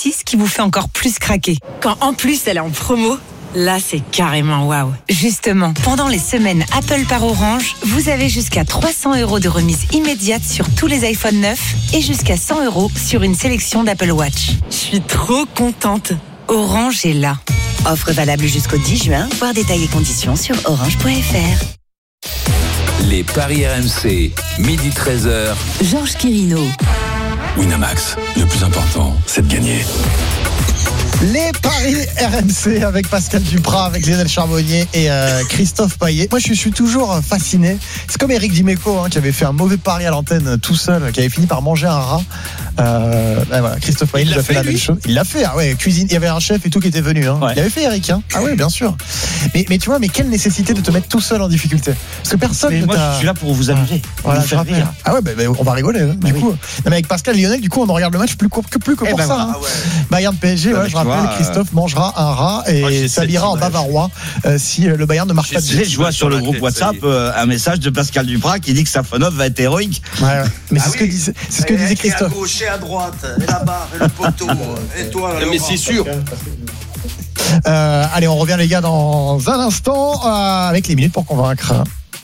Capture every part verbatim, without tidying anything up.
six qui vous fait encore plus craquer. Quand en plus elle est en promo, là c'est carrément waouh. Justement, pendant les semaines Apple par Orange, vous avez jusqu'à trois cents euros de remise immédiate sur tous les iPhone neufs et jusqu'à cent euros sur une sélection d'Apple Watch. Je suis trop contente. Orange est là. Offre valable jusqu'au dix juin, voir détails et conditions sur orange point f r. Les paris R M C, midi treize heures. Georges Quirino. Winamax, le plus important, c'est de gagner. Les paris R M C avec Pascal Duprat, avec Lionel Charbonnier et euh, Christophe Payet. Moi, je suis toujours fasciné. C'est comme Eric Dimeco hein, qui avait fait un mauvais pari à l'antenne tout seul, qui avait fini par manger un rat. Euh, ben voilà, Christophe Payet il a fait, fait la lui. même chose. Il l'a fait. Ah ouais, cuisine. Il y avait un chef et tout qui était venu. Hein. Ouais. Il avait fait Eric. Hein. Ah ouais, bien sûr. Mais, mais tu vois, mais quelle nécessité de te mettre tout seul en difficulté. Parce que personne. Mais ne moi, t'a... je suis là pour vous amuser. Voilà, vous faire rire. Ah ouais, bah, bah, on va rigoler. Hein, bah, du oui. coup. Non, mais avec Pascal et Lionel, du coup, on en regarde le match plus que plus que pour ben, ça. Hein. Ah ouais. Bayern P S G. Ouais, je rappelle, vois, Christophe euh... mangera un rat et s'habillera en bavarois euh, si euh, le Bayern ne marche pas de but. Je vois sur le groupe WhatsApp euh, un message de Pascal Duprat qui dit que Safonov va être héroïque. Ouais, ouais. Mais c'est ah ce, oui. que disait, c'est ce que disait Christophe. À gauche et à droite, et la barre, et le poteau, et toi. Mais c'est sûr. Euh, allez, on revient les gars dans un instant euh, avec les minutes pour convaincre.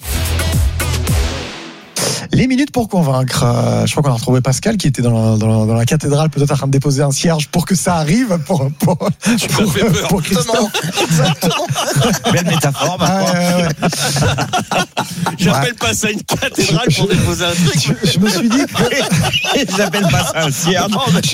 Les minutes pour convaincre. Euh, je crois qu'on a retrouvé Pascal qui était dans la, dans la, dans la cathédrale, peut-être en train de déposer un cierge pour que ça arrive pour pour pour, pour, peur, pour Christophe. Exactement. Belle métaphore. Ah, ouais, ouais. J'appelle ouais. pas ça une cathédrale pour déposer un truc. Je, je me suis dit que j'appelle pas ça un cierge. Je,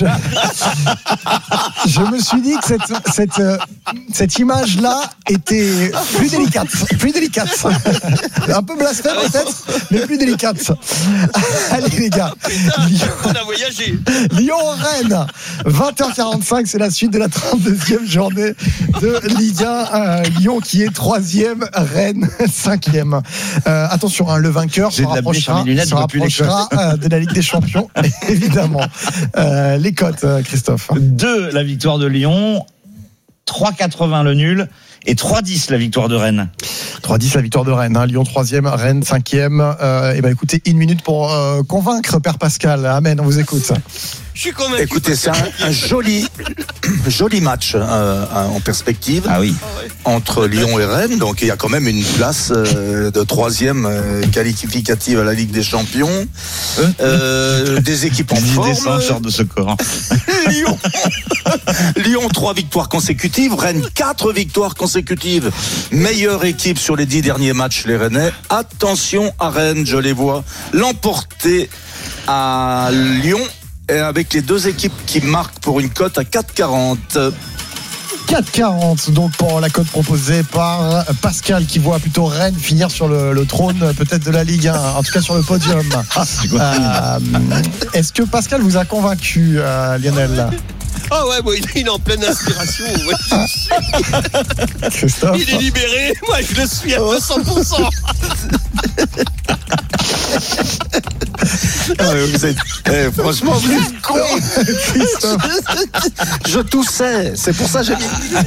je me suis dit que cette cette cette image là était plus délicate, plus délicate. Un peu blasphème peut-être, mais plus délicate. Allez les gars, Lyon, on a voyagé. Lyon-Rennes, vingt heures quarante-cinq, c'est la suite de la trente-deuxième journée de Ligue un. Euh, Lyon qui est troisième, Rennes cinquième. Euh, attention, hein, le vainqueur se rapprochera, se rapprochera euh, de la Ligue des Champions, évidemment. Euh, les cotes, euh, Christophe. deux la victoire de Lyon, trois quatre-vingts le nul. Et trois dix la victoire de Rennes. trois dix la victoire de Rennes. Hein. Lyon troisième, Rennes cinquième. Euh, et ben écoutez, une minute pour euh, convaincre Père Pascal. Amen, on vous écoute. Je suis convaincu. Écoutez, c'est un, un joli, joli match euh, en perspective ah oui. entre Lyon et Rennes. Donc il y a quand même une place euh, de troisième euh, qualificative à la Ligue des Champions. Euh, des équipes en forme. Descenseurs de ce corps. Lyon, Lyon trois victoires consécutives, Rennes quatre victoires consécutives. Meilleure équipe sur les dix derniers matchs, les Rennais. Attention à Rennes, je les vois l'emporter à Lyon. Et avec les deux équipes qui marquent pour une cote à quatre quarante. quatre quarante donc pour la cote proposée par Pascal qui voit plutôt Rennes finir sur le, le trône peut-être de la Ligue un, en tout cas sur le podium. euh, est-ce que Pascal vous a convaincu, euh, Lionel? Ah ouais, bon, il est en pleine inspiration. Ouais. Christophe. Il est libéré, moi je le suis à deux cents pour cent. Ah, vous êtes, eh, franchement, vous êtes con. Christophe. Je toussais, c'est pour ça que j'ai mis.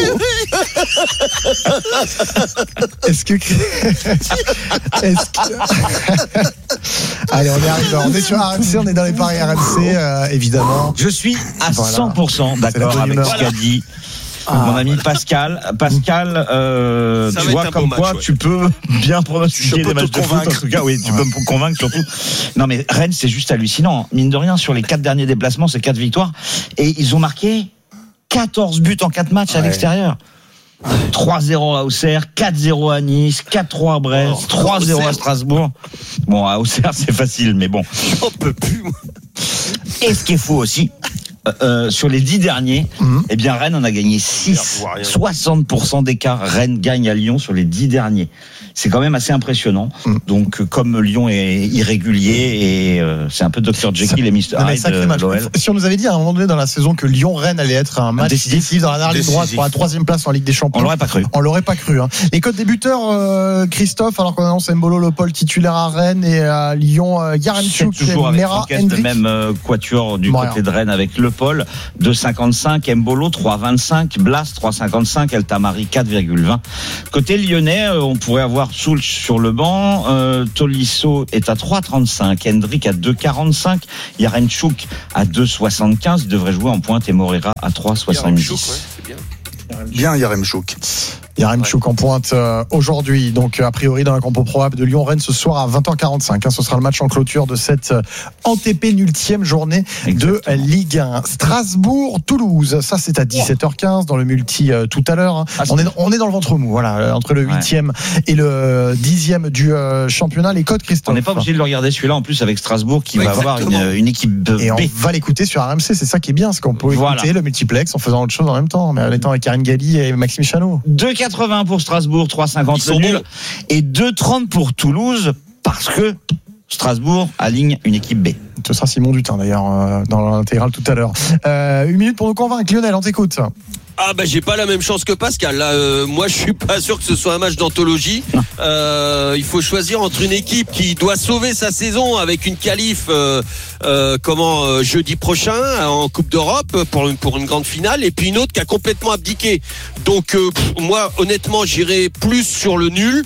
Est-ce que. Est-ce que. Allez, on est arrivé. On est sur R M C, on est dans les paris R M C, euh, évidemment. Je suis à voilà. cent pour cent d'accord avec ce qu'a dit. Ah, mon ami Pascal, Pascal, euh, tu vois comme bon quoi match, ouais. tu peux bien pronostiquer des matchs de foot. En tout cas, oui, tu ouais. peux me convaincre surtout. Non, mais Rennes, c'est juste hallucinant. Mine de rien, sur les quatre derniers déplacements, c'est quatre victoires et ils ont marqué quatorze buts en quatre matchs ouais. à l'extérieur. trois zéro à Auxerre, quatre zéro à Nice, quatre trois à Brest, oh, trois zéro à Strasbourg. Bon, à Auxerre, c'est facile, mais bon. J'en peux plus, moi. Et ce qui est fou aussi, Euh, sur les dix derniers, mmh. eh bien Rennes en a gagné six, soixante pour cent d'écart. Rennes gagne à Lyon sur les dix derniers. C'est quand même assez impressionnant. Mmh. Donc, comme Lyon est irrégulier et euh, c'est un peu docteur Jekyll et mister Hyde de l'O L. Si on nous avait dit à un moment donné dans la saison que Lyon-Rennes allait être un match décisif, décisif dans la dernière ligne droite pour la troisième place en Ligue des Champions, on l'aurait pas cru. On l'aurait pas cru. Hein. Les codes des buteurs, euh, Christophe, alors qu'on annonce Mbolo Lopol titulaire à Rennes et à Lyon, euh, Yarenchuk, toujours avec Mera, le même euh, quatuor du Montréal. Côté de Rennes avec Le Paul deux cinquante-cinq, Mbolo trois vingt-cinq, Blas trois cinquante-cinq, El Tamari quatre virgule vingt. Côté lyonnais, on pourrait avoir victoire. Soulch sur le banc. Euh, Tolisso est à trois trente-cinq. Hendrick à deux quarante-cinq. Yaremchuk à deux soixante-quinze. Il devrait jouer en pointe et Moreira à trois soixante-dix. Ouais, c'est bien. Bien Yaremchuk. Yaremchuk en pointe euh, aujourd'hui, donc a priori dans la compo probable de Lyon-Rennes ce soir à vingt heures quarante-cinq. Hein, ce sera le match en clôture de cette euh, antépénultième journée de euh, Ligue un. Strasbourg-Toulouse, ça c'est à dix-sept heures quinze dans le multi euh, tout à l'heure. Hein. Ah, on, est, on est dans le ventre mou, voilà, euh, entre le huitième ouais. et le dixième du euh, championnat. Les codes, Christophe. On n'est pas obligé de le regarder celui-là en plus avec Strasbourg qui ouais, va exactement. avoir une, une équipe B. Et on va l'écouter sur R M C, c'est ça qui est bien, c'est qu'on peut voilà. écouter le multiplex en faisant autre chose en même temps, mais en étant avec Karine Galli et Maxime Chanot. deux quatre-vingts pour Strasbourg, trois cinquante le nul et deux trente pour Toulouse parce que Strasbourg aligne une équipe B. Ce sera Simon Dutin d'ailleurs dans l'intégrale tout à l'heure. Euh, une minute pour nous convaincre, Lionel, on t'écoute. Ah bah j'ai pas la même chance que Pascal. Là, euh, moi je suis pas sûr que ce soit un match d'anthologie. Euh, il faut choisir entre une équipe qui doit sauver sa saison avec une qualif euh, euh, comment euh, jeudi prochain en Coupe d'Europe pour une, pour une grande finale, et puis une autre qui a complètement abdiqué. Donc euh, pff, moi honnêtement j'irai plus sur le nul.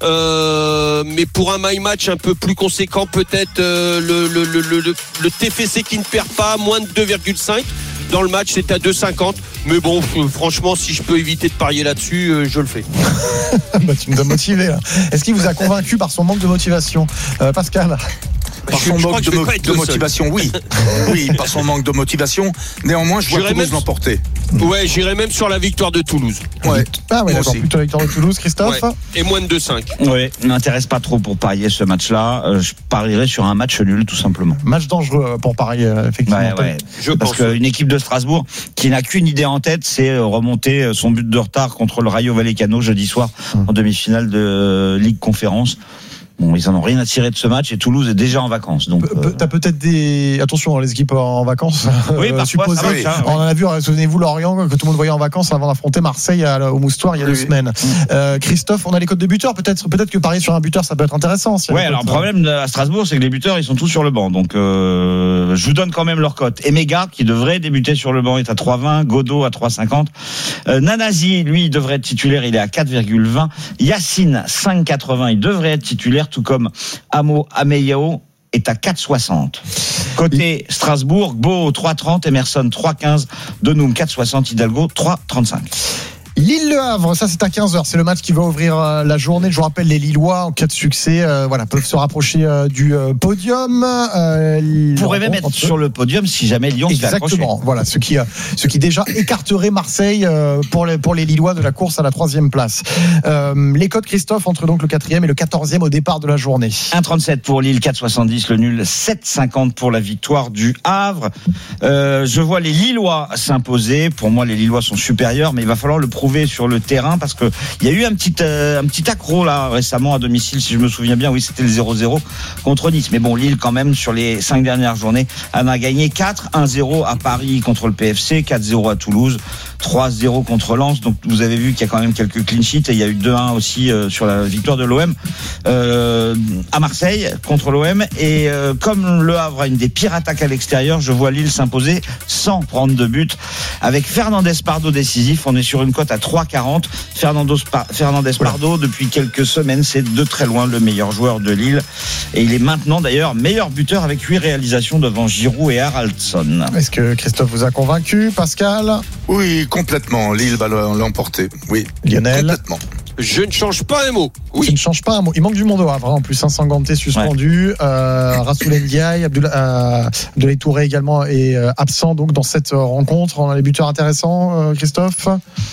Euh, mais pour un my match un peu plus conséquent, peut-être euh, le, le, le, le, le T F C qui ne perd pas, moins de deux virgule cinq dans le match, c'est à deux cinquante. Mais bon, euh, franchement, si je peux éviter de parier là-dessus, euh, je le fais. Bah, tu nous as motivé là. Est-ce qu'il vous a convaincu par son manque de motivation, euh, Pascal? Par son manque de, mo- de motivation, oui. Oui, par son manque de motivation. Néanmoins, je vois Toulouse même... l'emporter. Ouais, j'irai même sur la victoire de Toulouse. Ouais. Ah ouais, d'accord. Plutôt la victoire de Toulouse, Christophe. Ouais. Et moins de deux cinq. Ouais, ne m'intéresse pas trop pour parier ce match-là. Euh, je parierais sur un match nul, tout simplement. Match dangereux pour parier, effectivement. Ouais, ouais. Je Parce qu'une équipe de Strasbourg qui n'a qu'une idée en tête, c'est remonter son but de retard contre le Rayo Vallecano jeudi soir hum. en demi-finale de Ligue Conférence. Bon, ils en ont rien à tirer de ce match et Toulouse est déjà en vacances. Donc, Pe- euh... t'as peut-être des attention les équipes en vacances. Oui, parfois, supposé. Ça marche, hein, on en a vu. Souvenez-vous Lorient que tout le monde voyait en vacances avant d'affronter Marseille à, au Moustoir il y a oui, deux oui. semaines. Euh, Christophe, on a les codes de buteurs. Peut-être, peut-être que parier sur un buteur, ça peut être intéressant. Si ouais, alors le problème à Strasbourg, c'est que les buteurs, ils sont tous sur le banc. Donc, euh, je vous donne quand même leur cote. Emega, qui devrait débuter sur le banc, est à trois vingt. Godot à trois cinquante. Euh, Nanasi, lui, il devrait être titulaire. Il est à quatre virgule vingt. Yacine, cinq quatre-vingts. Il devrait être titulaire, tout comme Amo Ameyao est à quatre soixante. Côté Strasbourg, Gbo trois trente, Emerson trois quinze, Denoum quatre soixante, Hidalgo trois trente-cinq. Lille-Le Havre, ça c'est à quinze heures, c'est le match qui va ouvrir euh, la journée. Je vous rappelle, les Lillois, en cas de succès, euh, voilà, peuvent se rapprocher euh, du euh, podium. Euh, pourrait même être sur le podium si jamais Lyon se fait accrocher. Exactement, voilà, ce qui, euh, ce qui déjà écarterait Marseille euh, pour, les, pour les Lillois de la course à la troisième place. Euh, les codes, Christophe, entre donc le quatrième et le quatorzième au départ de la journée. un trente-sept pour Lille, quatre soixante-dix le nul, sept cinquante pour la victoire du Havre. Euh, je vois les Lillois s'imposer. Pour moi, les Lillois sont supérieurs, mais il va falloir le prouver sur le terrain parce que il y a eu un petit euh, un petit accro là récemment à domicile, si je me souviens bien. Oui, c'était le zéro zéro contre Nice. Mais bon, Lille quand même sur les cinq dernières journées en a gagné quatre, un zéro à Paris contre le P F C, quatre zéro à Toulouse, trois zéro contre Lens. Donc vous avez vu qu'il y a quand même quelques clean sheets et il y a eu deux un aussi euh, sur la victoire de l'O M euh, à Marseille contre l'O M. Et euh, comme le Havre a une des pires attaques à l'extérieur, je vois Lille s'imposer sans prendre de but avec Fernandez Pardo décisif. On est sur une cote à trois quarante. Fernando Spa- Fernandez Pardo, depuis quelques semaines, c'est de très loin le meilleur joueur de Lille. Et il est maintenant d'ailleurs meilleur buteur avec huit réalisations devant Giroud et Haraldsson. Est-ce que Christophe vous a convaincu, Pascal ? Oui, complètement. Lille va l'emporter. Oui, Lionel ? Complètement. Je ne change pas un mot. Oui. Je ne change pas un mot. Il manque du monde au Havre, hein. En plus, hein, Sanganté suspendu, ouais. euh, Rassoul Ndiaye, Abdoulaye euh, Touré également est euh, absent donc dans cette euh, rencontre. On a les buteurs intéressants, euh, Christophe.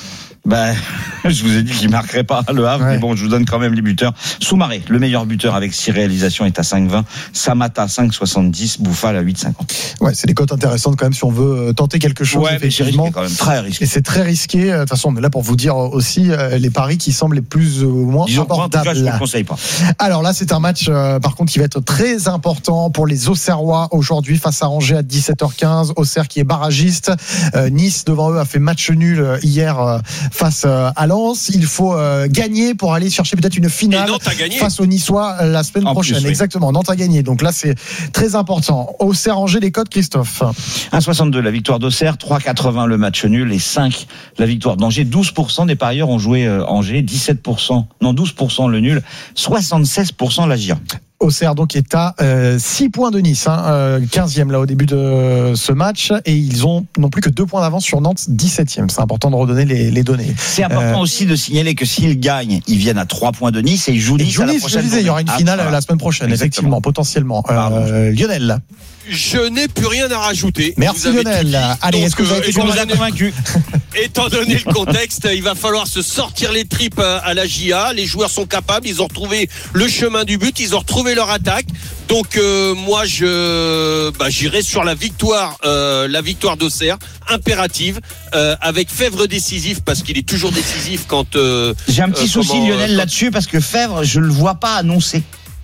Ben, je vous ai dit qu'il marquerait pas le Havre, ouais. Mais bon, je vous donne quand même les buteurs. Soumaré, le meilleur buteur avec six réalisations, est à cinq vingt. Samata, cinq soixante-dix. Bouffal à huit cinquante. Ouais, c'est des cotes intéressantes quand même si on veut tenter quelque chose. Ouais, mais c'est risqué quand même, très risqué. Et c'est très risqué. De toute façon, on est là pour vous dire aussi les paris qui semblent les plus ou moins Disons, abordables. En tout cas, je ne le conseille pas. Alors là, c'est un match, euh, par contre, qui va être très important pour les Auxerrois aujourd'hui face à Angers à dix-sept heures quinze. Auxerre qui est barragiste. Euh, Nice devant eux a fait match nul hier face à Lens. Il faut euh, gagner pour aller chercher peut-être une finale face aux Niçois la semaine en prochaine. Plus, oui. Exactement, Nantes a gagné. Donc là, c'est très important. Auxerre-Angers, les codes, Christophe. un virgule soixante-deux la victoire d'Auxerre, trois virgule quatre-vingts le match nul et cinq la victoire d'Angers. douze pour cent des parieurs ont joué euh, Angers, dix-sept pour cent, non douze pour cent le nul, soixante-seize pour cent la J A. Auxerre donc est à euh, six points de Nice, hein, euh, quinzième là au début de ce match, et ils ont non plus que deux points d'avance sur Nantes, dix-septième. C'est important de redonner les, les données. C'est important euh, aussi de signaler que s'ils gagnent, ils viennent à trois points de Nice et ils jouent Nice, jouent à la nice prochaine. Je disais, il y aura une finale ah, la semaine prochaine, exactement. Effectivement, potentiellement. Euh, Lionel. Je n'ai plus rien à rajouter. Merci Lionel. Allez, est-ce que vous avez été convaincu? Étant donné le contexte, il va falloir se sortir les tripes à la J A. Les joueurs sont capables, ils ont retrouvé le chemin du but, ils ont retrouvé leur attaque. Donc euh, moi je bah, j'irai sur la victoire euh, la victoire d'Auxerre, impérative, euh, avec Fèvre décisif, parce qu'il est toujours décisif quand euh, j'ai un petit euh, souci comment, Lionel euh, là-dessus, parce que Fèvre, je le vois pas annoncé.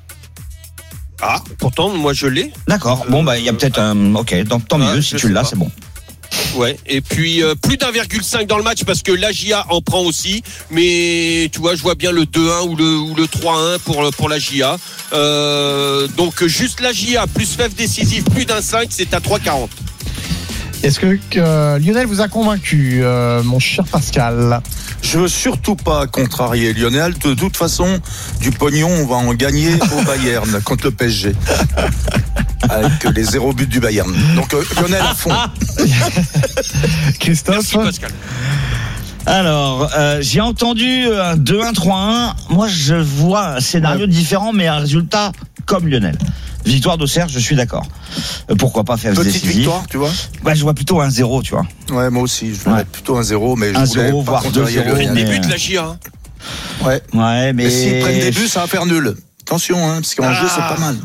Ah, pourtant moi je l'ai. D'accord. Bon bah il y a peut-être un OK, donc tant mieux, ah, si tu l'as, c'est bon. Ouais, et puis euh, plus d'un virgule cinq dans le match, parce que la J A en prend aussi, mais tu vois, je vois bien le deux un ou le, ou le trois un pour, pour la J A. Euh, donc juste la J A plus Fèvre décisif, plus d'un cinq, c'est à trois quarante. Est-ce que euh, Lionel vous a convaincu, euh, mon cher Pascal? Je veux surtout pas contrarier Lionel. De toute façon, du pognon, on va en gagner au Bayern contre le P S G. Avec les zéro buts du Bayern. Donc euh, Lionel à fond. Christophe. Merci Pascal. Alors, euh, j'ai entendu un deux un trois un. Moi, je vois un scénario ouais. différent, mais un résultat comme Lionel. Victoire d'Auxerre, je suis d'accord. Euh, pourquoi pas faire petite décisif. Victoire, tu vois. Ouais, je vois plutôt un zéro, tu vois. Ouais, moi aussi, je vois ouais. plutôt un zéro, mais je un voulais zéro, pas voire deux zéro. Mais... des buts de la J A. Ouais. Ouais, mais. Et s'ils prennent des buts, ça va faire nul. Attention, hein, parce qu'Angers, ah. c'est pas mal.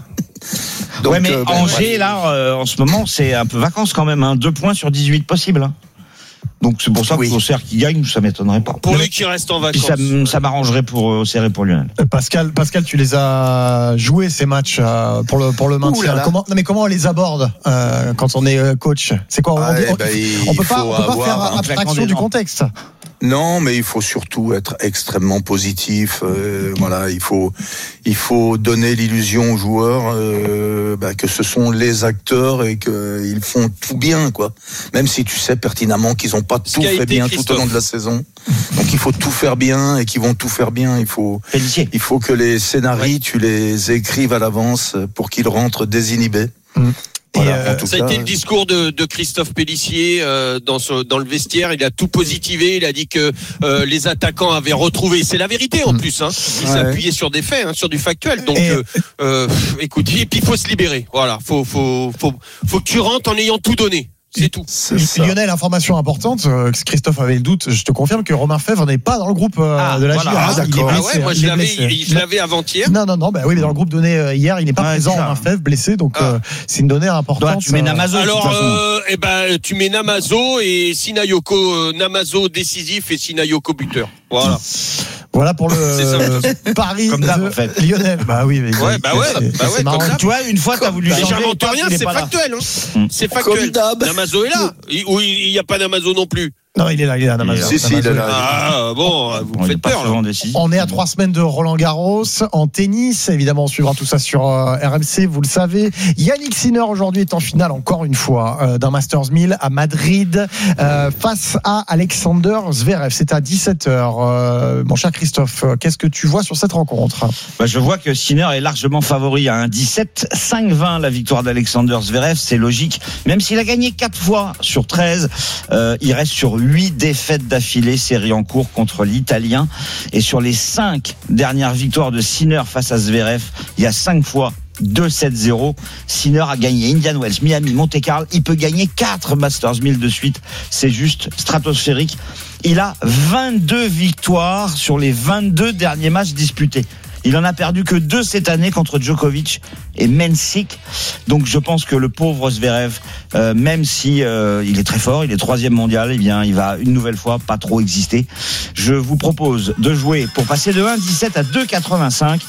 Donc, ouais, mais euh, ben, Angers, ouais. là, euh, en ce moment, c'est un peu vacances quand même. Hein. Deux points sur dix-huit possibles. Hein. Donc c'est pour ça oui. que Auxerre qui gagne, ça m'étonnerait pas. Pour lui qui reste en vacances. Ça, ça m'arrangerait pour Auxerre et pour Lionel. Pascal, Pascal, tu les as joués ces matchs euh, pour le pour le maintien. Comment, non mais comment on les aborde euh, quand on est coach? C'est quoi? ah, On, on, bah, on peut pas, on peut pas faire abstraction du contexte. Non, mais il faut surtout être extrêmement positif. Euh, voilà, il faut, il faut donner l'illusion aux joueurs euh, bah, que ce sont les acteurs et qu'ils font tout bien, quoi. Même si tu sais pertinemment qu'ils n'ont pas tout fait bien tout au long de la saison. Donc il faut tout faire bien et qu'ils vont tout faire bien. Il faut, Félicité. il faut que les scénarios, ouais. tu les écrives à l'avance pour qu'ils rentrent désinhibés. Mmh. Voilà, euh, ça cas, a été le discours de, de Christophe Pélissier euh, dans, ce, dans le vestiaire. Il a tout positivé. Il a dit que euh, les attaquants avaient retrouvé. C'est la vérité en plus. Hein. Il ouais. s'est appuyé sur des faits, hein, sur du factuel. Donc, euh, euh, écoute, et puis il faut se libérer. Voilà, faut, faut, faut, faut que tu rentres en ayant tout donné. C'est tout. C'est Lionel, information importante. Christophe avait le doute. Je te confirme que Romain Fèvre n'est pas dans le groupe euh, ah, de la voilà. J A. Ah, d'accord. Ah ouais, moi je l'avais, je l'avais avant-hier. Non, non, non. Bah oui, mais dans le groupe donné hier, il n'est pas ouais, présent. Romain Fèvre blessé, donc ah. euh, c'est une donnée importante. Bah, tu mets Namazo. Alors, euh, eh ben, tu mets Namazo et Sinayoko, euh, Namazo décisif et Sinayoko buteur. Voilà. Voilà pour le ça, Paris comme d'hab, en fait. Lyonnais. Bah oui, mais ouais, bah ouais, c'est, bah ouais, comme tu vois, une fois t'as voulu changer. J'invente rien, c'est factuel. Hein. C'est factuel. Namazo est là. Oui, il n'y a pas Namazo non plus. Non, il est là, il est là, Namazo. Si, si, il est là. Ah, bon, vous me faites peur, là. On est à trois semaines de Roland Garros. En tennis, évidemment, on suivra tout ça sur euh, R M C, vous le savez. Yannick Sinner, aujourd'hui, est en finale, encore une fois, euh, d'un Masters mille à Madrid, euh, face à Alexander Zverev. C'est à dix-sept heures. Euh, mon cher Christophe, qu'est-ce que tu vois sur cette rencontre? Bah, je vois que Sinner est largement favori à un dix-sept, cinq vingt la victoire d'Alexander Zverev. C'est logique. Même s'il a gagné quatre fois sur treize, euh, il reste sur huit défaites d'affilée, série en cours contre l'Italien. Et sur les cinq dernières victoires de Sinner face à Zverev, il y a cinq fois deux sept zéro. Sinner a gagné Indian Wells, Miami, Monte-Carlo. Il peut gagner quatre Masters mille de suite. C'est juste stratosphérique. Il a vingt-deux victoires sur les vingt-deux derniers matchs disputés. Il en a perdu que deux cette année contre Djokovic et Mensik. Donc je pense que le pauvre Zverev, euh, même si euh, il est très fort, il est troisième mondial, eh bien il va une nouvelle fois pas trop exister. Je vous propose de jouer pour passer de un dix-sept à deux quatre-vingt-cinq.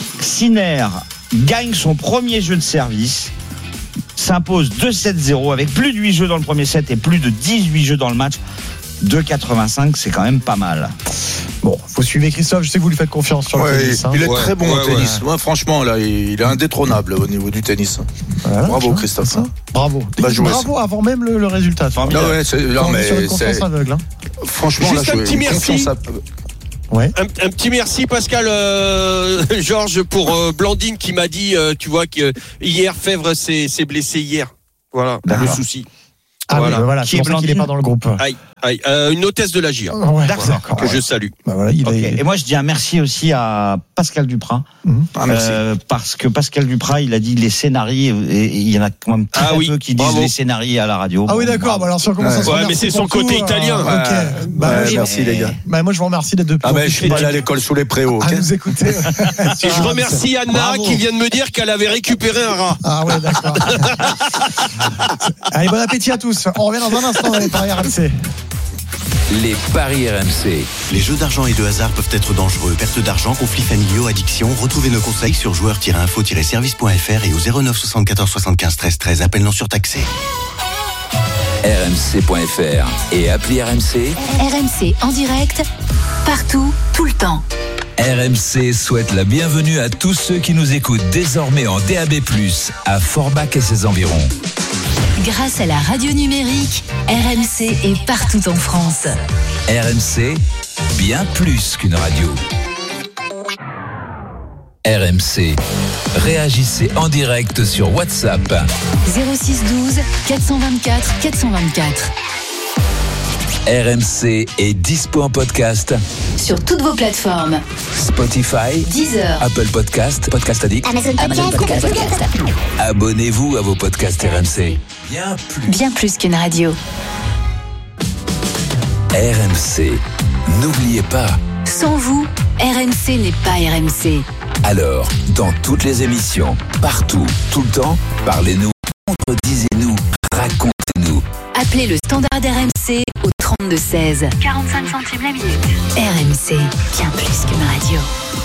Sinner gagne son premier jeu de service, s'impose deux sept zéro avec plus de huit jeux dans le premier set et plus de dix-huit jeux dans le match. deux quatre-vingt-cinq, c'est quand même pas mal. Bon, faut suivre Christophe, je sais que vous lui faites confiance sur ouais, le tennis. Hein. Il est ouais, très bon ouais, au tennis. ouais. Moi, franchement, là, il est indétrônable au niveau du tennis. Voilà, Bravo, vois, Christophe. Bravo. Bah, joué, Bravo ça. avant même le, le résultat. Ah ouais, c'est, non, mais sur une confiance c'est, aveugle. Hein. Franchement, Juste là, un je petit merci. À... Ouais. Un, un petit merci Pascal euh, Georges pour euh, Blandine qui m'a dit euh, tu vois que hier Fèvre s'est, s'est blessé hier. Voilà, D'accord. le souci. Ah voilà. oui, bah voilà, Qui c'est est pour ça qu'il n'est Blandine pas dans le groupe. Aïe, aïe. Euh, une hôtesse de la G I A. Ouais, D'accord. Que je salue. Bah voilà, il Okay. est... Et moi, je dis un merci aussi à Pascal Duprat. Mmh. Ah, merci. Euh, parce que Pascal Duprat, il a dit les scénarios, et il y en a quand même très Ah oui, peu qui disent bravo. les scénarios à la radio. Ah oui, Bon, d'accord. bravo. Bah alors, si on commence Ouais. à se Ouais, remercier mais c'est son pour côté tout, italien. euh, Ouais. ok. Bah, Ouais, je- merci, les gars. Bah, moi, je vous remercie d'être de plus Ah en ben, plus je suis pas allé à fidèles l'école sous les préaux, à ok? nous écouter. Et je remercie Anna Bravo. qui vient de me dire qu'elle avait récupéré un rat. Ah ouais, d'accord. Allez, bon appétit à tous. On revient dans un instant dans les paris R M C. Les paris R M C. Les jeux d'argent et de hasard peuvent être dangereux. Perte d'argent, conflits familiaux, addiction. Retrouvez nos conseils sur joueurs tiret info tiret service point f r et au zéro neuf soixante-quatorze soixante-quinze treize treize. Appel non surtaxé. R M C point F R et appli R M C. R M C en direct, partout, tout le temps. R M C souhaite la bienvenue à tous ceux qui nous écoutent désormais en D A B plus, à Forbach et ses environs. Grâce à la radio numérique, R M C est partout en France. R M C, bien plus qu'une radio. R M C, réagissez en direct sur WhatsApp. zéro six douze quatre cent vingt-quatre quatre cent vingt-quatre. R M C est dispo en podcast. Sur toutes vos plateformes. Spotify, Deezer, Apple Podcast, Podcast Addict. Amazon Podcast. Abonnez-vous à vos podcasts R M C. Bien plus. Bien plus qu'une radio. R M C, n'oubliez pas. Sans vous, R M C n'est pas R M C. Alors, dans toutes les émissions, partout, tout le temps, parlez-nous, contredisez-nous, racontez-nous. Appelez le standard R M C au trente-deux seize. quarante-cinq centimes la minute. R M C, bien plus qu'une radio.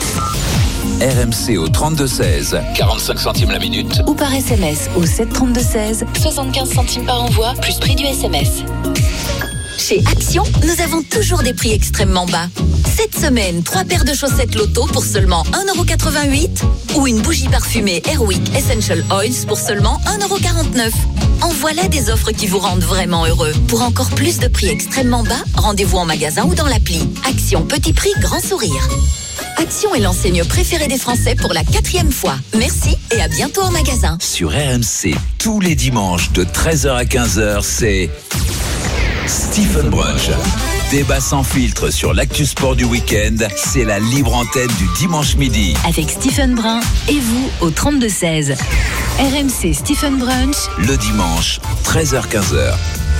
R M C au trente-deux seize, quarante-cinq centimes la minute. Ou par S M S au sept trente-deux seize, soixante-quinze centimes par envoi, plus prix du S M S. Chez Action, nous avons toujours des prix extrêmement bas. Cette semaine, trois paires de chaussettes Loto pour seulement un euro quatre-vingt-huit ou une bougie parfumée Airwick Essential Oils pour seulement un euro quarante-neuf. En voilà des offres qui vous rendent vraiment heureux. Pour encore plus de prix extrêmement bas, rendez-vous en magasin ou dans l'appli. Action, petit prix, grand sourire. Action est l'enseigne préférée des Français pour la quatrième fois. Merci et à bientôt en magasin. Sur R M C, tous les dimanches de treize heures à quinze heures, c'est Stephen Brunch. Débat sans filtre sur l'actu sport du week-end, c'est la libre antenne du dimanche midi. Avec Stephen Brun et vous au trente-deux seize. R M C Stephen Brunch. Le dimanche, treize heures quinze heures.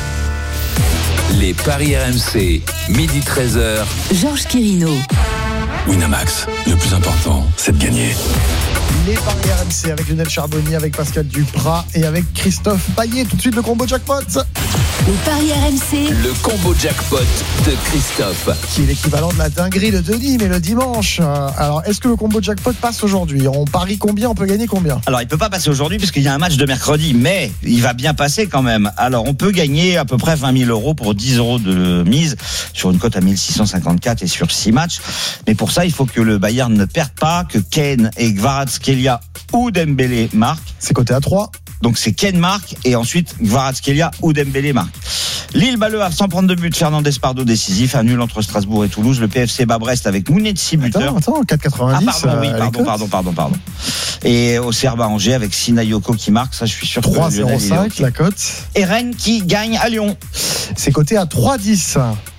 Les paris R M C, midi treize heures. Georges Quirino. Winamax, le plus important, c'est de gagner. Les paris R M C avec Lionel Charbonnier, avec Pascal Duprat et avec Christophe Payet. Tout de suite le combo jackpot. Les paris R M C. Le combo jackpot de Christophe. Qui est l'équivalent de la dinguerie de Denis, mais le dimanche. Alors, est-ce que le combo jackpot passe aujourd'hui? On parie combien? On peut gagner combien? Alors, il peut pas passer aujourd'hui puisqu'il y a un match de mercredi, mais il va bien passer quand même. Alors, on peut gagner à peu près vingt mille euros pour dix euros de mise sur une cote à mille six cent cinquante-quatre et sur six matchs. Mais pour ça, il faut que le Bayern ne perde pas, que Kane et Kvaratskhelia ou Dembélé marquent. C'est coté à trois. Donc c'est Kane marque et ensuite Kvaratskhelia ou Dembélé marque. Lille bat Le Havre sans prendre de but. Fernandez Pardo décisif. Un nul entre Strasbourg et Toulouse. Le P F C bat Brest avec Mounetsi buteur. Attends, attends, quatre quatre-vingt-dix. Ah pardon, oui, euh, pardon, pardon, pardon, pardon. Et au Serba Angers avec Sinayoko qui marque. Ça, je suis sûr. trois zéro cinq la cote. Et Rennes qui gagne à Lyon. C'est coté à trois dix.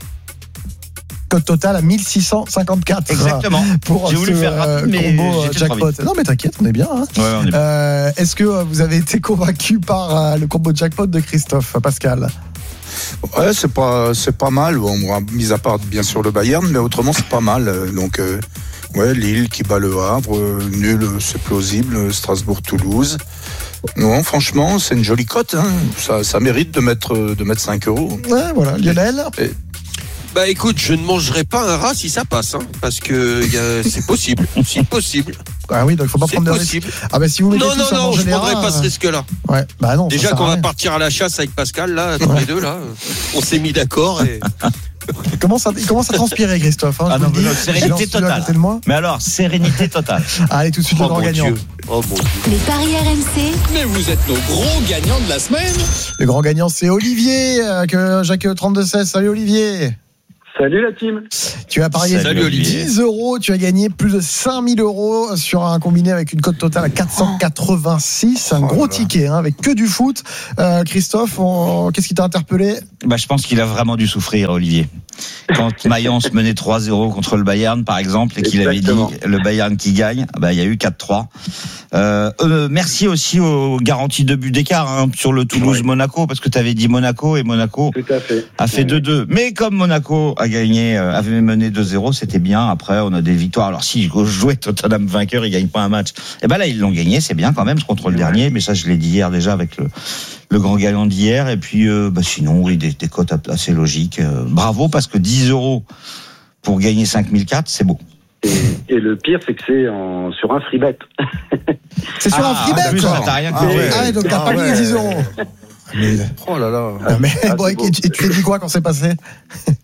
Cote totale à mille six cent cinquante-quatre. Exactement. Pour J'ai voulu ce, faire rapide, mais combo j'étais jackpot. trop vite. Non mais t'inquiète, on est bien. Hein. Ouais, on est bien. Euh, est-ce que vous avez été convaincu par euh, le combo jackpot de Christophe, Pascal? Ouais, c'est pas, c'est pas mal. Bon, mis à part bien sûr le Bayern, mais autrement c'est pas mal. Donc, euh, ouais, Lille qui bat le Havre, euh, nul, c'est plausible. Strasbourg-Toulouse. Non, franchement, c'est une jolie cote. Hein. Ça, ça mérite de mettre, de mettre cinq euros. Ouais, voilà. Lionel. Et, Bah écoute, je ne mangerai pas un rat si ça passe, hein, parce que y a, c'est possible, c'est possible. Ah oui, donc il faut pas C'est prendre de possible. risques. Ah bah si vous mettez Non, tous non, en non, je général, prendrais pas ce risque-là. Ouais, bah non. Déjà qu'on va partir à la chasse avec Pascal, là, tous les deux, là, on s'est mis d'accord et. Il commence, à, il commence à transpirer, Christophe. Hein, ah non, dis, non, sérénité totale. De moi. Mais alors, sérénité totale. Allez, tout de suite, oh le grand gagnant. Dieu. Oh mon Dieu. Les paris R M C. Mais vous êtes nos gros gagnants de la semaine. Le grand gagnant, c'est Olivier, euh, que Jacques trente-deux seize. Salut Olivier. Salut la team. Tu as parié Salut, dix euros, tu as gagné plus de cinq mille euros sur un combiné avec une cote totale à quatre cent quatre-vingt-six. Un oh gros là. ticket, hein, avec que du foot. Euh, Christophe, on... qu'est-ce qui t'a interpellé ? Bah, je pense qu'il a vraiment dû souffrir, Olivier. Quand Mayence menait trois zéro contre le Bayern, par exemple, et qu'il Exactement. avait dit le Bayern qui gagne, bah, il y a eu quatre trois. Euh, euh, merci aussi aux garanties de but d'écart hein, sur le Toulouse-Monaco, ouais. parce que tu avais dit Monaco, et Monaco Tout à fait. a fait ouais. deux deux. Mais comme Monaco a gagné, euh, avait mené deux zéro, c'était bien. Après, on a des victoires. Alors si je jouais Tottenham vainqueur, ils gagnent pas un match. Et ben là, ils l'ont gagné, c'est bien quand même, contre le ouais. dernier. Mais ça, je l'ai dit hier déjà avec le, le grand gagnant d'hier. Et puis, euh, bah, sinon, oui, des, des cotes assez logiques. Euh, bravo, parce que dix euros pour gagner cinq mille quatre, c'est beau. Et, et le pire, c'est que c'est en, sur un free bet. C'est sur ah, un free bet, quoi. T'as rien ah, ouais. ah, donc t'as ah, pas ouais. gagné dix euros. Mais... Oh là là. Ah, mais ah, bon, et, et tu t'es dit quoi quand c'est passé ? Comment ?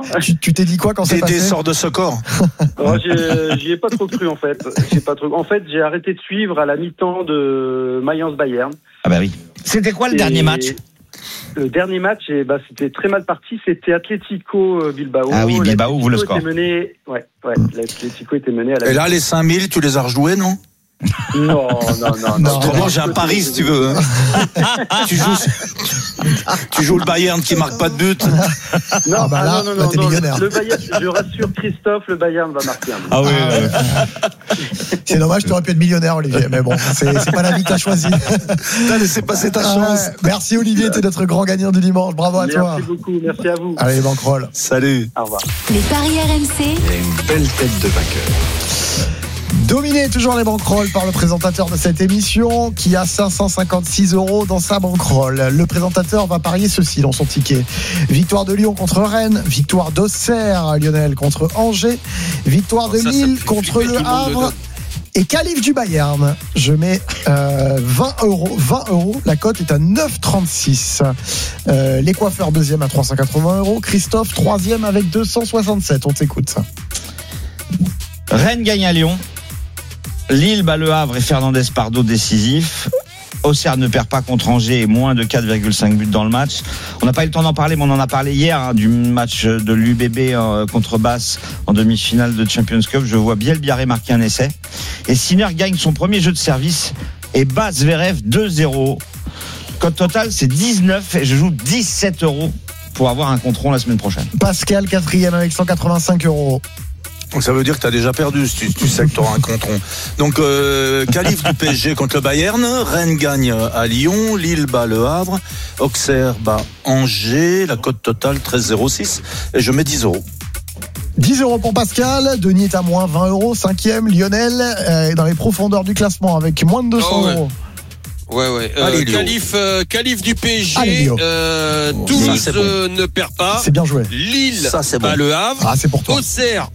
tu, tu t'es dit quoi quand c'est passé ? Des sorts de secours. Oh, j'y ai pas trop cru en fait. J'ai pas trop... En fait, j'ai arrêté de suivre à la mi-temps de Mayence Bayern. Ah bah oui. C'était quoi le et... dernier match ? Le dernier match, et bah, c'était très mal parti. C'était Atlético Bilbao. Ah oui, Bilbao, vous le score. Mené... Ouais, ouais. L'Atlético était mené à la. Et là, les cinq mille, tu les as rejoués, non ? Non, non, non, non. Autrement, j'ai un pari si tu veux. Hein. tu, joues, tu joues le Bayern qui marque pas de but. Non, ah bah là, non, non, bah, non, non. Le, le Bayern, je rassure Christophe, le Bayern va marquer un but. Ah oui. Ouais. C'est dommage, tu aurais pu être millionnaire, Olivier. Mais bon, c'est, c'est pas la vie que t'as choisi. T'as laissé passer ta chance. Ah, merci Olivier, t'es notre grand gagnant du dimanche. Bravo à merci toi. Merci beaucoup, merci à vous. Allez, bankroll. Salut. Au revoir. Les paris R M C. Il y a une belle tête de vainqueur. Dominé toujours les banquerolles par le présentateur de cette émission qui a cinq cent cinquante-six euros dans sa banquerolle. Le présentateur va parier ceci dans son ticket. Victoire de Lyon contre Rennes, victoire d'Auxerre, Lionel contre Angers, victoire de Lille contre le Havre et qualif du Bayern. Je mets euh, vingt euros. vingt euros. La cote est à neuf virgule trente-six. Euh, les coiffeurs deuxième à trois cent quatre-vingts euros. Christophe troisième avec deux cent soixante-sept. On t'écoute ça. Rennes gagne à Lyon. Lille bat le Havre et Fernandez Pardo décisif. Auxerre ne perd pas contre Angers et moins de quatre virgule cinq buts dans le match. On n'a pas eu le temps d'en parler, mais on en a parlé hier hein, du match de l'U B B euh, contre Basse en demi-finale de Champions Cup. Je vois Biel Biarré marquer un essai. Et Sinner gagne son premier jeu de service et bat Zverev deux zéro. Cote totale, c'est dix-neuf et je joue dix-sept euros pour avoir un contre-rond la semaine prochaine. Pascal, quatrième avec cent quatre-vingt-cinq euros. Donc ça veut dire que tu as déjà perdu si tu, tu sais que tu auras un contre-rond. Donc euh, qualif du P S G contre le Bayern, Rennes gagne à Lyon, Lille bat le Havre, Auxerre bat Angers, la cote totale treize virgule zéro six et je mets dix euros. dix euros pour Pascal, Denis est à moins vingt euros, cinquième, Lionel est dans les profondeurs du classement avec moins de deux cents oh ouais. euros. Ouais, ouais. Euh, Allez, qualif, euh, qualif du P S G. Allez, euh, Toulouse ça, bon. euh, ne perd pas. C'est bien joué. Lille bat bon. le Havre. Ah, c'est pour toi. Auxerre,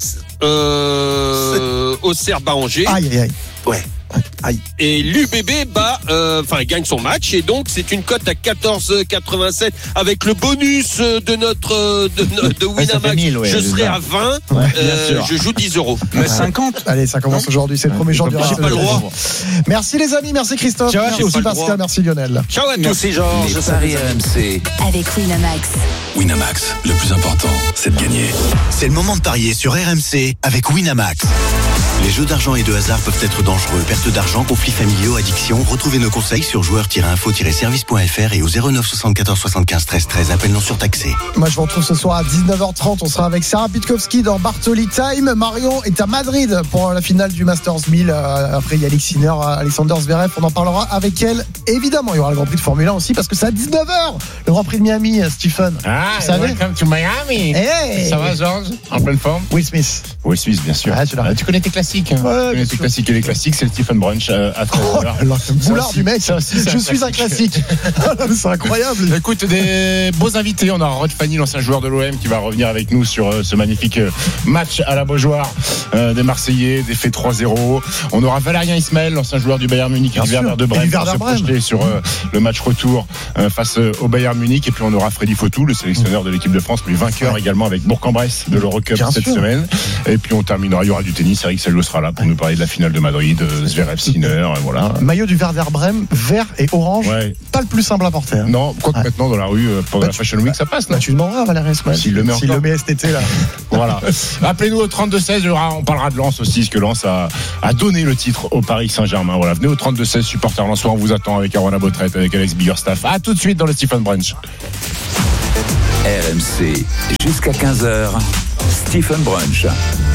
euh, Auxerre bat Angers. Aïe, aïe, aïe. Ouais. Aïe. Et l'U B B bat, enfin, euh, gagne son match et donc c'est une cote à quatorze virgule quatre-vingt-sept avec le bonus de notre de, de Winamax. mille, ouais, je serai à vingt. Ouais, euh, je joue dix euros. Mais cinquante. Allez, ça commence aujourd'hui. C'est le premier jour du J'ai pas le droit. Merci les amis, merci Christophe, ciao, merci aussi Pascal, merci Lionel. Ciao à tous. Merci Georges. Les paris R M C avec Winamax. Winamax, le plus important, c'est de gagner. C'est le moment de parier sur R M C avec Winamax. Les jeux d'argent et de hasard peuvent être dangereux. Perte d'argent, conflits familiaux, addiction. Retrouvez nos conseils sur joueurs tiret info tiret service point f r et au zéro neuf soixante-quatorze soixante-quinze treize treize. Appel non surtaxé. Moi, je vous retrouve ce soir à dix-neuf heures trente. On sera avec Sarah Pitkowski dans Bartoli Time. Marion est à Madrid pour la finale du Masters mille. Après, il y a Alex Sinner, Alexander Zverev. On en parlera avec elle. Évidemment, il y aura le Grand Prix de Formule un aussi parce que c'est à dix-neuf heures. Le Grand Prix de Miami, Stephen. Ah, vous savez? Welcome to Miami. Hey. Ça va, Georges? En pleine forme? Will Smith. Will Smith, bien sûr. Ah, tu, tu connais tes classiques? classiques. Hein. Ouais, les classiques et les classiques, c'est le Stephen Brunch à treize heures. Oh, le boulard du mec, ça aussi, je suis un classique. C'est incroyable. Écoute, des beaux invités. On a Rod Fanny, l'ancien joueur de l'O M, qui va revenir avec nous sur euh, ce magnifique euh, match à la Beaujoire euh, des Marseillais, défait trois zéro. On aura Valérien Ismaël, l'ancien joueur du Bayern Munich, et du Werder de Brême, qui va se projeter sur euh, le match retour euh, face euh, au Bayern Munich. Et puis on aura Freddy Fautou, le sélectionneur de l'équipe de France, lui vainqueur ouais. également avec Bourg-en-Bresse de l'Eurocup cette sûr. semaine. Et puis on terminera, il y aura du tennis. Eric Salio sera là pour nous parler de la finale de Madrid, euh, Zverev Sinner, voilà. Maillot du Werder Brême, vert et orange, ouais. pas le plus simple à porter. Hein. Non, quoi que ouais. maintenant dans la rue, euh, pendant bah, la Fashion Week, ça passe. Bah, tu demanderas à Valérien Ismaël s'il le met, s'il le met cet été là. Voilà. Appelez-nous au trente-deux seize, on parlera de Lens aussi, parce que Lens a, a donné le titre au Paris Saint-Germain. Voilà, venez au trente-deux seize, supporters lensois, on vous attend avec Arona Botrette, avec Alex Biggerstaff. À tout de suite dans le Stephen Brunch. R M C, jusqu'à quinze heures, Stephen Brunch.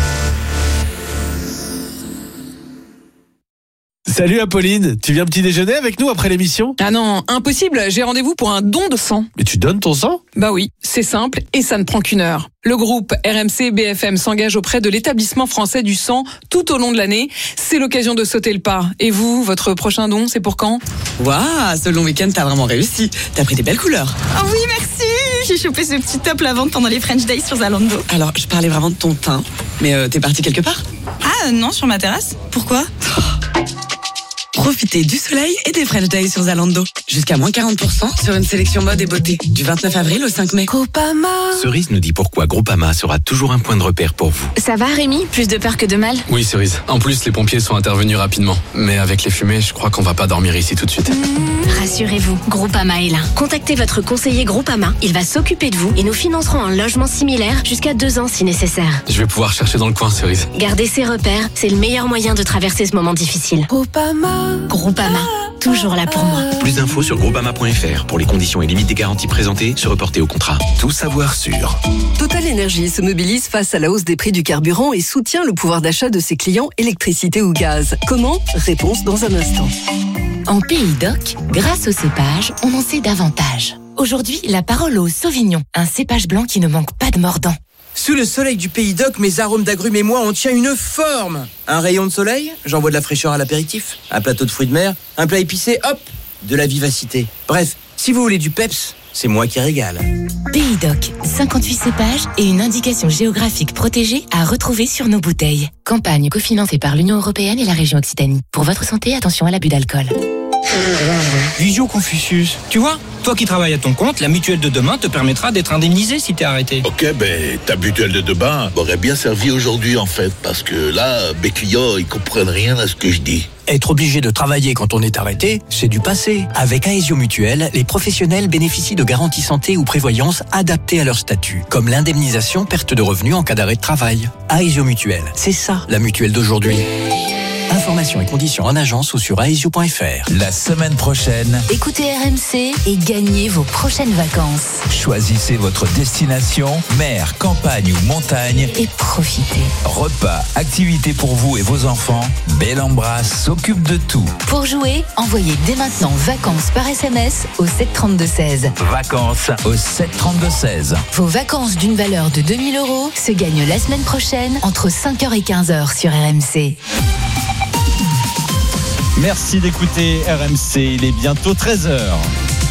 Salut Apolline, tu viens petit déjeuner avec nous après l'émission ? Ah non, impossible, j'ai rendez-vous pour un don de sang. Mais tu donnes ton sang ? Bah oui, c'est simple et ça ne prend qu'une heure. Le groupe R M C B F M s'engage auprès de l'établissement français du sang tout au long de l'année. C'est l'occasion de sauter le pas. Et vous, votre prochain don, c'est pour quand ? Waouh, ce long week-end, t'as vraiment réussi. T'as pris des belles couleurs. Oh oui, merci. J'ai chopé ce petit top la vente pendant les French Days sur Zalando. Alors, je parlais vraiment de ton teint, mais euh, t'es parti quelque part ? Ah non, sur ma terrasse. Pourquoi ? Profitez du soleil et des French Days sur Zalando. Jusqu'à moins quarante pour cent sur une sélection mode et beauté. Du vingt-neuf avril au cinq mai. Groupama. Cerise nous dit pourquoi Groupama sera toujours un point de repère pour vous. Ça va Rémi ? Plus de peur que de mal ? Oui Cerise. En plus les pompiers sont intervenus rapidement. Mais avec les fumées, je crois qu'on va pas dormir ici tout de suite. Mmh, rassurez-vous, Groupama est là. Contactez votre conseiller Groupama. Il va s'occuper de vous et nous financerons un logement similaire jusqu'à deux ans si nécessaire. Je vais pouvoir chercher dans le coin Cerise. Gardez ses repères, c'est le meilleur moyen de traverser ce moment difficile. Groupama. Groupama, toujours là pour moi. Plus d'infos sur groupama point f r. Pour les conditions et limites des garanties présentées, se reporter au contrat. Tout savoir sur Total Energy se mobilise face à la hausse des prix du carburant et soutient le pouvoir d'achat de ses clients électricité ou gaz. Comment ? Réponse dans un instant. En Pays d'Oc, grâce au cépage, on en sait davantage. Aujourd'hui, la parole au Sauvignon, un cépage blanc qui ne manque pas de mordant. Sous le soleil du Pays d'Oc, mes arômes d'agrumes et moi, on tient une forme. Un rayon de soleil, j'envoie de la fraîcheur à l'apéritif. Un plateau de fruits de mer, un plat épicé, hop, de la vivacité. Bref, si vous voulez du peps, c'est moi qui régale. Pays d'Oc, cinquante-huit cépages et une indication géographique protégée à retrouver sur nos bouteilles. Campagne cofinancée par l'Union européenne et la région Occitanie. Pour votre santé, attention à l'abus d'alcool. Visio Confucius. Tu vois, toi qui travailles à ton compte, la mutuelle de demain te permettra d'être indemnisé si t'es arrêté. Ok, ben ta mutuelle de demain m'aurait bien servi aujourd'hui en fait, parce que là, mes clients, ils comprennent rien à ce que je dis. Être obligé de travailler quand on est arrêté, c'est du passé. Avec Aesio Mutuelle, les professionnels bénéficient de garanties santé ou prévoyance adaptées à leur statut, comme l'indemnisation perte de revenus en cas d'arrêt de travail. Aesio Mutuelle, c'est ça la mutuelle d'aujourd'hui. Informations et conditions en agence ou sur aesio point f r. La semaine prochaine, écoutez R M C et gagnez vos prochaines vacances. Choisissez votre destination, mer, campagne ou montagne, et profitez. Repas, activités pour vous et vos enfants, Belambra s'occupe de tout. Pour jouer, envoyez dès maintenant vacances par S M S au sept trente-deux seize. Vacances au sept trente-deux seize. Vos vacances d'une valeur de deux mille euros se gagnent la semaine prochaine entre cinq heures et quinze heures sur R M C. Merci d'écouter R M C, il est bientôt treize heures.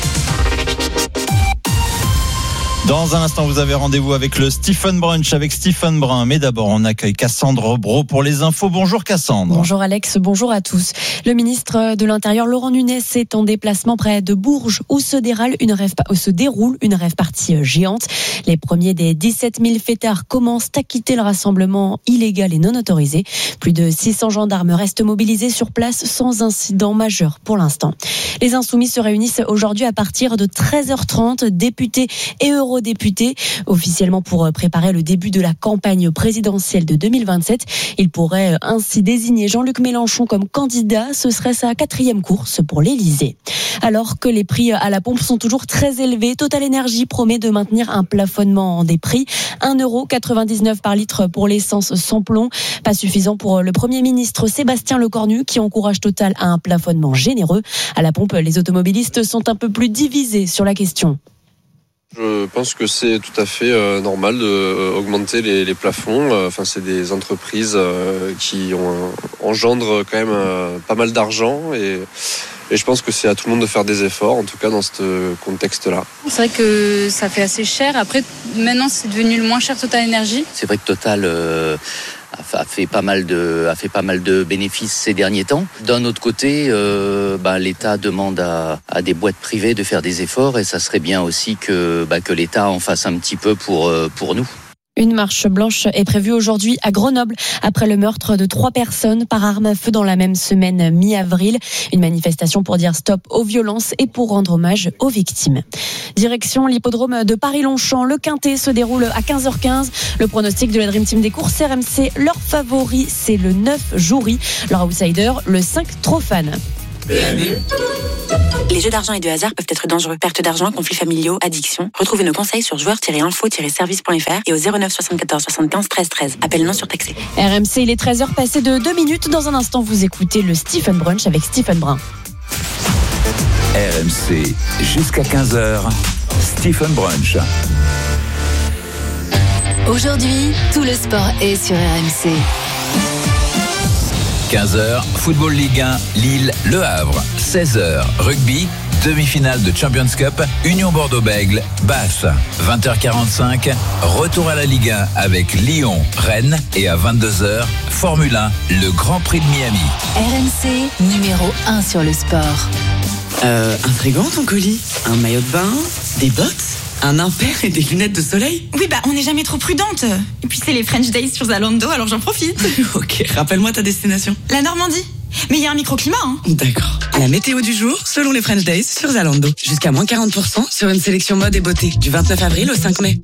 Dans un instant, vous avez rendez-vous avec le Stephen Brunch avec Stephen Brun. Mais d'abord, on accueille Cassandre Brault pour les infos. Bonjour Cassandre. Bonjour Alex, bonjour à tous. Le ministre de l'Intérieur, Laurent Nunez, est en déplacement près de Bourges où se déroule une rave, où se déroule une rave party géante. Les premiers des dix-sept mille fêtards commencent à quitter le rassemblement illégal et non autorisé. Plus de six cents gendarmes restent mobilisés sur place sans incident majeur pour l'instant. Les Insoumis se réunissent aujourd'hui à partir de treize heures trente. Députés et eurodéputés officiellement pour préparer le début de la campagne présidentielle de deux mille vingt-sept. Il pourrait ainsi désigner Jean-Luc Mélenchon comme candidat. Ce serait sa quatrième course pour l'Élysée. Alors que les prix à la pompe sont toujours très élevés, Total Energy promet de maintenir un plafonnement des prix. un euro quatre-vingt-dix-neuf par litre pour l'essence sans plomb. Pas suffisant pour le Premier ministre Sébastien Lecornu qui encourage Total à un plafonnement généreux. À la pompe, les automobilistes sont un peu plus divisés sur la question. Je pense que c'est tout à fait euh, normal d'augmenter les, les plafonds. Enfin, c'est des entreprises euh, qui ont, engendrent quand même euh, pas mal d'argent et, et je pense que c'est à tout le monde de faire des efforts, en tout cas dans ce contexte-là. C'est vrai que ça fait assez cher. Après, maintenant, c'est devenu le moins cher Total Energy. C'est vrai que Total euh, a fait pas mal de, a fait pas mal de bénéfices ces derniers temps. D'un autre côté, euh, bah, l'État demande à, à des boîtes privées de faire des efforts et ça serait bien aussi que, bah, que l'État en fasse un petit peu pour, pour nous. Une marche blanche est prévue aujourd'hui à Grenoble après le meurtre de trois personnes par arme à feu dans la même semaine mi-avril. Une manifestation pour dire stop aux violences et pour rendre hommage aux victimes. Direction l'hippodrome de Paris-Longchamp. Le Quintet se déroule à quinze heures quinze. Le pronostic de la Dream Team des courses R M C, leur favori, c'est le neuf Joury. Leur outsider, le cinq Trophane. Les jeux d'argent et de hasard peuvent être dangereux. Perte d'argent, conflits familiaux, addiction. Retrouvez nos conseils sur joueurs tiret info tiret service point f r et au zéro neuf soixante-quatorze soixante-quinze treize treize. Appel non surtaxé. R M C, il est treize heures passées de deux minutes. Dans un instant, vous écoutez le Stephen Brunch avec Stephen Brun. R M C, jusqu'à quinze heures, Stephen Brunch. Aujourd'hui, tout le sport est sur R M C. quinze heures, Football Ligue un, Lille, Le Havre. seize heures, Rugby, demi-finale de Champions Cup, Union Bordeaux-Bègles, Bath. vingt heures quarante-cinq, retour à la Ligue un avec Lyon, Rennes. Et à vingt-deux heures, Formule un, le Grand Prix de Miami. R M C, numéro un sur le sport. Euh, un frigo, ton colis, un maillot de bain, des bottes, un impair et des lunettes de soleil. Oui, bah on n'est jamais trop prudente. Et puis c'est les French Days sur Zalando, alors j'en profite. Ok, rappelle-moi ta destination. La Normandie. Mais il y a un microclimat, hein. D'accord. La météo du jour, selon les French Days sur Zalando. Jusqu'à moins quarante pour cent sur une sélection mode et beauté. Du vingt-neuf avril au cinq mai.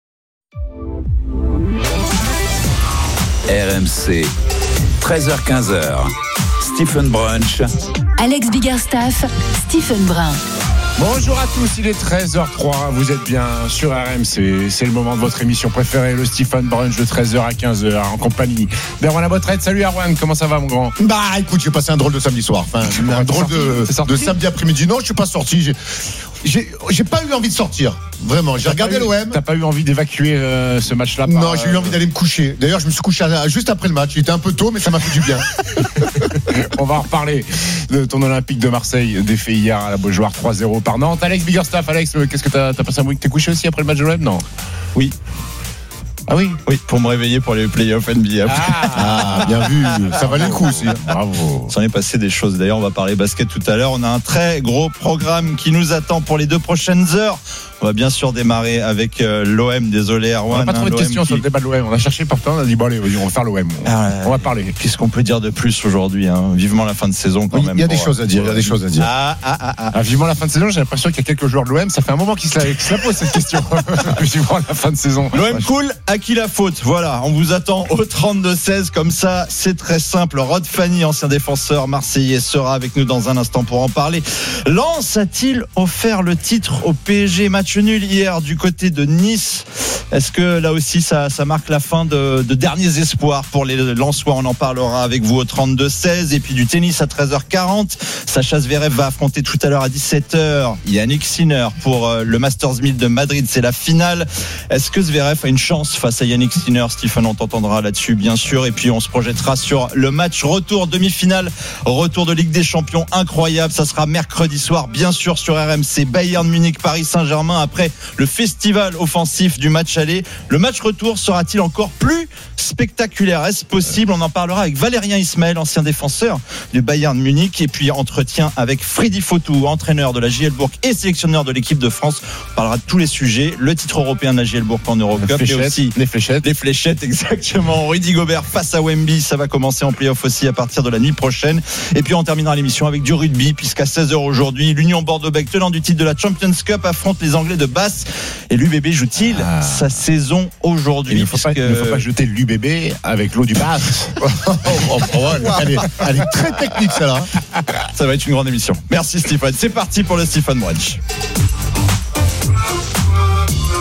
R M C, treize heures quinze heures, Stephen Brunch. Alex Biggerstaff, Stephen Brun. Bonjour à tous, il est treize heures trois, vous êtes bien sur R M C, c'est le moment de votre émission préférée, le Stephen Brunch de treize heures à quinze heures en compagnie d'Erwan Labotrette. Salut Erwan, comment ça va mon grand? Bah écoute, j'ai passé un drôle de samedi soir, enfin un drôle de, de samedi après-midi. Non, je suis pas sorti, j'ai, j'ai, j'ai pas eu envie de sortir, vraiment, j'ai t'as regardé l'O M. T'as pas eu envie d'évacuer euh, ce match-là par, Non, j'ai eu envie d'aller me coucher, d'ailleurs je me suis couché à, juste après le match, il était un peu tôt mais ça m'a fait du bien. On va en reparler de ton Olympique de Marseille défait hier à la Beaujoire trois zéro par Nantes. Alex Biggerstaff, Alex, qu'est-ce que t'as, t'as passé un week-end? T'es couché aussi après le match de l'O M? Non. Oui. Ah oui? Oui, pour me réveiller pour les playoffs N B A. Ah, ah bien vu, ça valait le coup aussi. Bravo. Ça en est passé des choses. D'ailleurs, on va parler basket tout à l'heure. On a un très gros programme qui nous attend pour les deux prochaines heures. On va bien sûr démarrer avec euh, l'O M. Désolé, Erwan. On n'a pas trouvé de questions qui... sur le débat de l'O M. On a cherché partout. On a dit, bon, allez, on va faire l'O M. On, ah, on va parler. Qu'est-ce qu'on peut dire de plus aujourd'hui, hein? Vivement la fin de saison, quand oui, même. Il y a des choses à dire. Il y a des choses à dire. Ah, ah, ah, ah. Ah, vivement la fin de saison. J'ai l'impression qu'il y a quelques joueurs de l'O M. Ça fait un moment qu'ils se la, qu'ils se la posent cette question. Vivement la fin de saison. L'O M cool. À qui la faute? Voilà. On vous attend au trente-deux seize. Comme ça, c'est très simple. Rod Fanny, ancien défenseur marseillais, sera avec nous dans un instant pour en parler. Lens a-t-il offert le titre au P S G? Match nul hier du côté de Nice. Est-ce que là aussi ça, ça marque la fin de, de derniers espoirs pour les Lensois? On en parlera avec vous au trente-deux seize. Et puis du tennis à treize heures quarante. Sacha Zverev va affronter tout à l'heure à dix-sept heures Yannick Sinner pour le Masters mille de Madrid. C'est la finale. Est-ce que Zverev a une chance face à Yannick Sinner? Stephen, on t'entendra là-dessus bien sûr. Et puis on se projettera sur le match retour demi-finale, retour de Ligue des Champions incroyable. Ça sera mercredi soir bien sûr sur R M C. Bayern Munich, Paris Saint-Germain après le festival offensif du match aller. Le match retour sera-t-il encore plus spectaculaire? Est-ce possible? On en parlera avec Valérien Ismaël, ancien défenseur du Bayern Munich. Et puis entretien avec Freddy Fotou, entraîneur de la J L Bourg et sélectionneur de l'équipe de France. On parlera de tous les sujets. Le titre européen de la J L Bourg en Eurocup. Et aussi les fléchettes. Les fléchettes, exactement. Rudy Gobert face à Wemby. Ça va commencer en play-off aussi à partir de la nuit prochaine. Et puis on terminera l'émission avec du rugby, puisqu'à seize heures aujourd'hui, l'Union Bordeaux-Bègles, tenant du titre de la Champions Cup, affronte les Anglais de Bath. Et l'U B B joue-t-il ah. sa saison aujourd'hui? Il ne faut, puisque... faut pas jeter l'U B B avec l'eau du Bath. oh, oh, oh, elle, est, elle est très technique celle-là. Ça va être une grande émission. Merci Stephen. C'est parti pour le Stephen Brunch.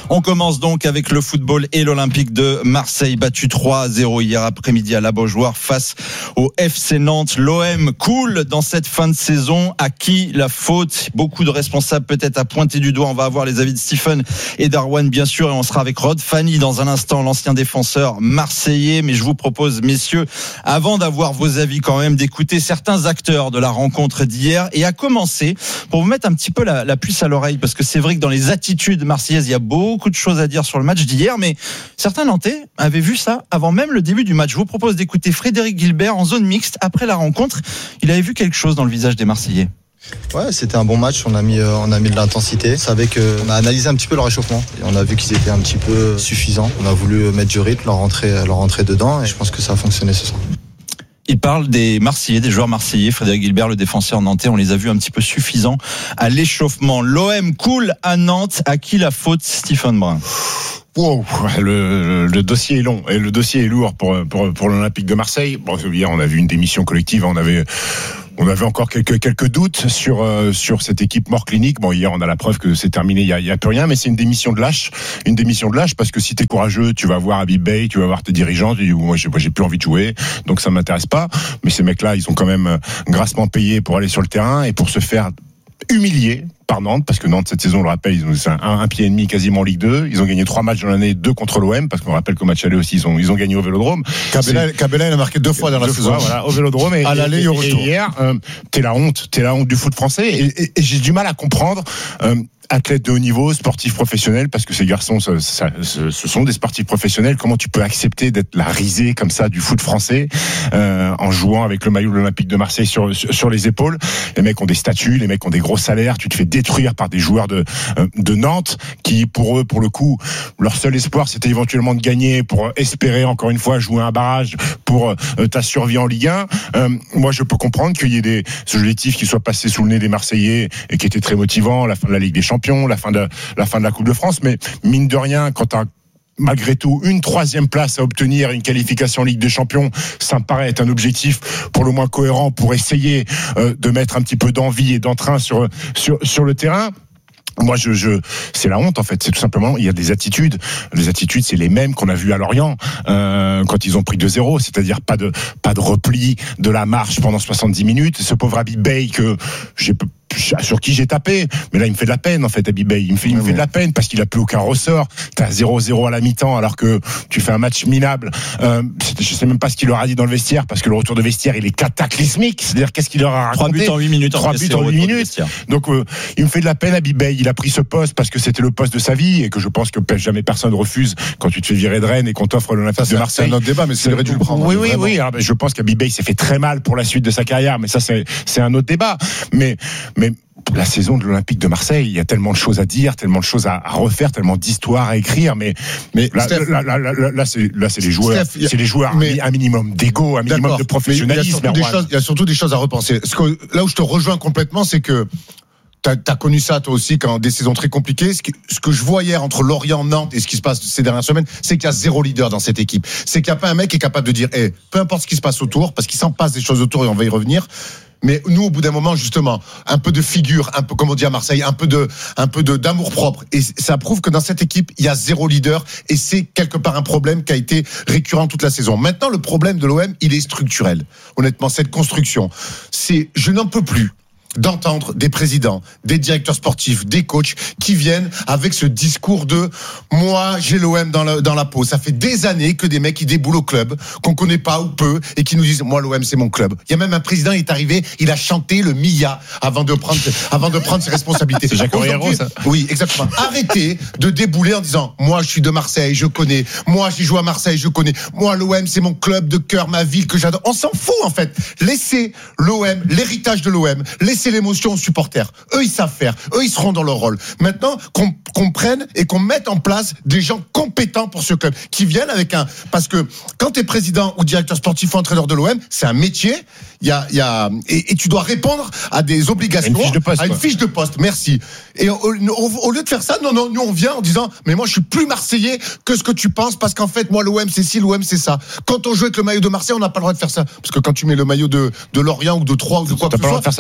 On commence donc avec le football et l'Olympique de Marseille, battu trois à zéro hier après-midi à la Beaujoire face au F C Nantes. L'O M coule dans cette fin de saison. À qui la faute? Beaucoup de responsables peut-être à pointer du doigt. On va avoir les avis de Stephen et Darwan bien sûr, et on sera avec Rod Fanny dans un instant, l'ancien défenseur marseillais. Mais je vous propose, messieurs, avant d'avoir vos avis quand même, d'écouter certains acteurs de la rencontre d'hier, et à commencer pour vous mettre un petit peu la, la puce à l'oreille, parce que c'est vrai que dans les attitudes marseillaises, il y a beaucoup de choses à dire sur le match d'hier, mais certains Nantais avaient vu ça avant même le début du match. Je vous propose d'écouter Frédéric Guilbert en zone mixte après la rencontre. Il avait vu quelque chose dans le visage des Marseillais. Ouais, c'était un bon match, on a mis, euh, on a mis de l'intensité. C'est avec, euh, on a analysé un petit peu leur réchauffement et on a vu qu'ils étaient un petit peu suffisants. On a voulu mettre du rythme, leur rentrer, leur rentrer dedans, et je pense que ça a fonctionné ce soir. Il parle des Marseillais, des joueurs marseillais. Frédéric Guilbert, le défenseur nantais, on les a vus un petit peu suffisants à l'échauffement. L'O M coule à Nantes. À qui la faute, Stephen Brun? Wow, le, le dossier est long et le dossier est lourd pour, pour, pour l'Olympique de Marseille. Bon, hier, on a vu une démission collective, on avait... On avait encore quelques quelques doutes sur euh, sur cette équipe mort clinique. Bon, hier on a la preuve que c'est terminé, il y a, il y a plus rien, mais c'est une démission de lâche, une démission de lâche parce que si t'es courageux, tu vas voir Habib Beye, tu vas voir tes dirigeants, tu dis moi j'ai, moi j'ai plus envie de jouer, donc ça m'intéresse pas. Mais ces mecs-là, ils ont quand même grassement payé pour aller sur le terrain et pour se faire humilier par Nantes, parce que Nantes cette saison, on le rappelle, ils ont c'est un, un pied et demi quasiment en Ligue deux. Ils ont gagné trois matchs dans l'année, deux contre l'O M, parce qu'on rappelle qu'au match aller aussi ils ont ils ont gagné au Vélodrome. Cabella, Cabella il a marqué deux fois dans deux la fois, saison. Voilà, au Vélodrome et, à l'aller et, et au retour. Et hier, euh, t'es la honte, t'es la honte du foot français et, et, et j'ai du mal à comprendre. Euh, athlètes de haut niveau, sportifs professionnels, parce que ces garçons, ça, ça, ce sont des sportifs professionnels. Comment tu peux accepter d'être la risée comme ça du foot français euh, en jouant avec le maillot de l'Olympique de Marseille sur, sur, sur les épaules? Les mecs ont des statuts, les mecs ont des gros salaires. Tu te fais détruire par des joueurs de, de Nantes qui, pour eux, pour le coup, leur seul espoir, c'était éventuellement de gagner pour espérer, encore une fois, jouer un barrage pour euh, ta survie en Ligue un. Euh, moi, je peux comprendre qu'il y ait des objectifs qui soient passés sous le nez des Marseillais et qui étaient très motivants, la fin de la Ligue des Champions, la fin de la fin de la Coupe de France, mais mine de rien, quand t'as malgré tout une troisième place à obtenir, une qualification en Ligue des Champions, ça me paraît être un objectif pour le moins cohérent pour essayer euh, de mettre un petit peu d'envie et d'entrain sur sur sur le terrain. Moi, je, je, c'est la honte en fait. C'est tout simplement, il y a des attitudes. Les attitudes, c'est les mêmes qu'on a vues à Lorient euh, quand ils ont pris deux zéro, c'est-à-dire pas de pas de repli, de la marche pendant soixante-dix minutes. Ce pauvre Habib Beye que j'ai sur qui j'ai tapé, mais là il me fait de la peine en fait Habib Beye, il me fait, il me fait de la peine parce qu'il a plus aucun ressort. T'as zéro zéro à la mi-temps alors que tu fais un match minable. Euh, je sais même pas ce qu'il leur a dit dans le vestiaire parce que le retour de vestiaire il est cataclysmique. C'est-à-dire qu'est-ce qu'il leur a raconté? Trois buts en huit minutes. Trois buts en huit minutes. Donc euh, il me fait de la peine Habib Beye. Il a pris ce poste parce que c'était le poste de sa vie et que je pense que jamais personne refuse quand tu te fais virer de Rennes et qu'on t'offre l'Olympique de Marseille. C'est un autre débat, mais c'est vrai dû le prendre. Oui, oui, oui. Alors, je pense qu'Habib Beye s'est fait très mal pour la suite de sa carrière, mais ça c'est c'est un autre débat. Mais mais la saison de l'Olympique de Marseille, il y a tellement de choses à dire, tellement de choses à, à refaire, tellement d'histoires à écrire, mais mais là, Steph, là, là, là, là, là c'est là c'est les joueurs, Steph, c'est les joueurs, mais, un minimum d'ego, un minimum de professionnalisme. Il y, choses, il y a surtout des choses à repenser. Ce que, là où je te rejoins complètement, c'est que T'as, t'as connu ça toi aussi quand des saisons très compliquées. Ce que, ce que je vois hier entre Lorient, Nantes et ce qui se passe ces dernières semaines, c'est qu'il y a zéro leader dans cette équipe. C'est qu'il n'y a pas un mec qui est capable de dire, hey, peu importe ce qui se passe autour, parce qu'il s'en passe des choses autour et on va y revenir. Mais nous, au bout d'un moment, justement, un peu de figure, un peu, comme on dit à Marseille, un peu de, un peu de, d'amour propre. Et ça prouve que dans cette équipe, il y a zéro leader. Et c'est quelque part un problème qui a été récurrent toute la saison. Maintenant, le problème de l'O M, il est structurel. Honnêtement, cette construction, c'est, je n'en peux plus d'entendre des présidents, des directeurs sportifs, des coachs qui viennent avec ce discours de moi j'ai l'O M dans la, dans la peau. Ça fait des années que des mecs qui déboulent au club, qu'on connaît pas ou peu, et qui nous disent moi l'O M c'est mon club. Il y a même un président, il est arrivé, il a chanté le Mia avant de prendre avant de prendre ses responsabilités. C'est Jacques Oriero, ça. Oui, exactement. Arrêtez de débouler en disant moi je suis de Marseille, je connais. Moi j'ai joué à Marseille, je connais. Moi l'O M c'est mon club de cœur, ma ville que j'adore. On s'en fout en fait. Laissez l'O M, l'héritage de l'O M. Laissez c'est l'émotion aux supporters. Eux, ils savent faire. Eux, ils seront dans leur rôle. Maintenant, qu'on, qu'on prenne et qu'on mette en place des gens compétents pour ce club, qui viennent avec un... Parce que quand tu es président ou directeur sportif ou entraîneur de l'O M, c'est un métier. Il y a, il y a, et, et tu dois répondre à des obligations, une fiche de poste, à une fiche de poste. Merci. Et au, au, au lieu de faire ça, non, non, nous on vient en disant, mais moi je suis plus Marseillais que ce que tu penses, parce qu'en fait, moi l'O M c'est ci, l'O M c'est ça. Quand on joue avec le maillot de Marseille, on n'a pas le droit de faire ça, parce que quand tu mets le maillot de de Lorient ou de Troyes ou de quoi que ce soit, t'as pas le droit de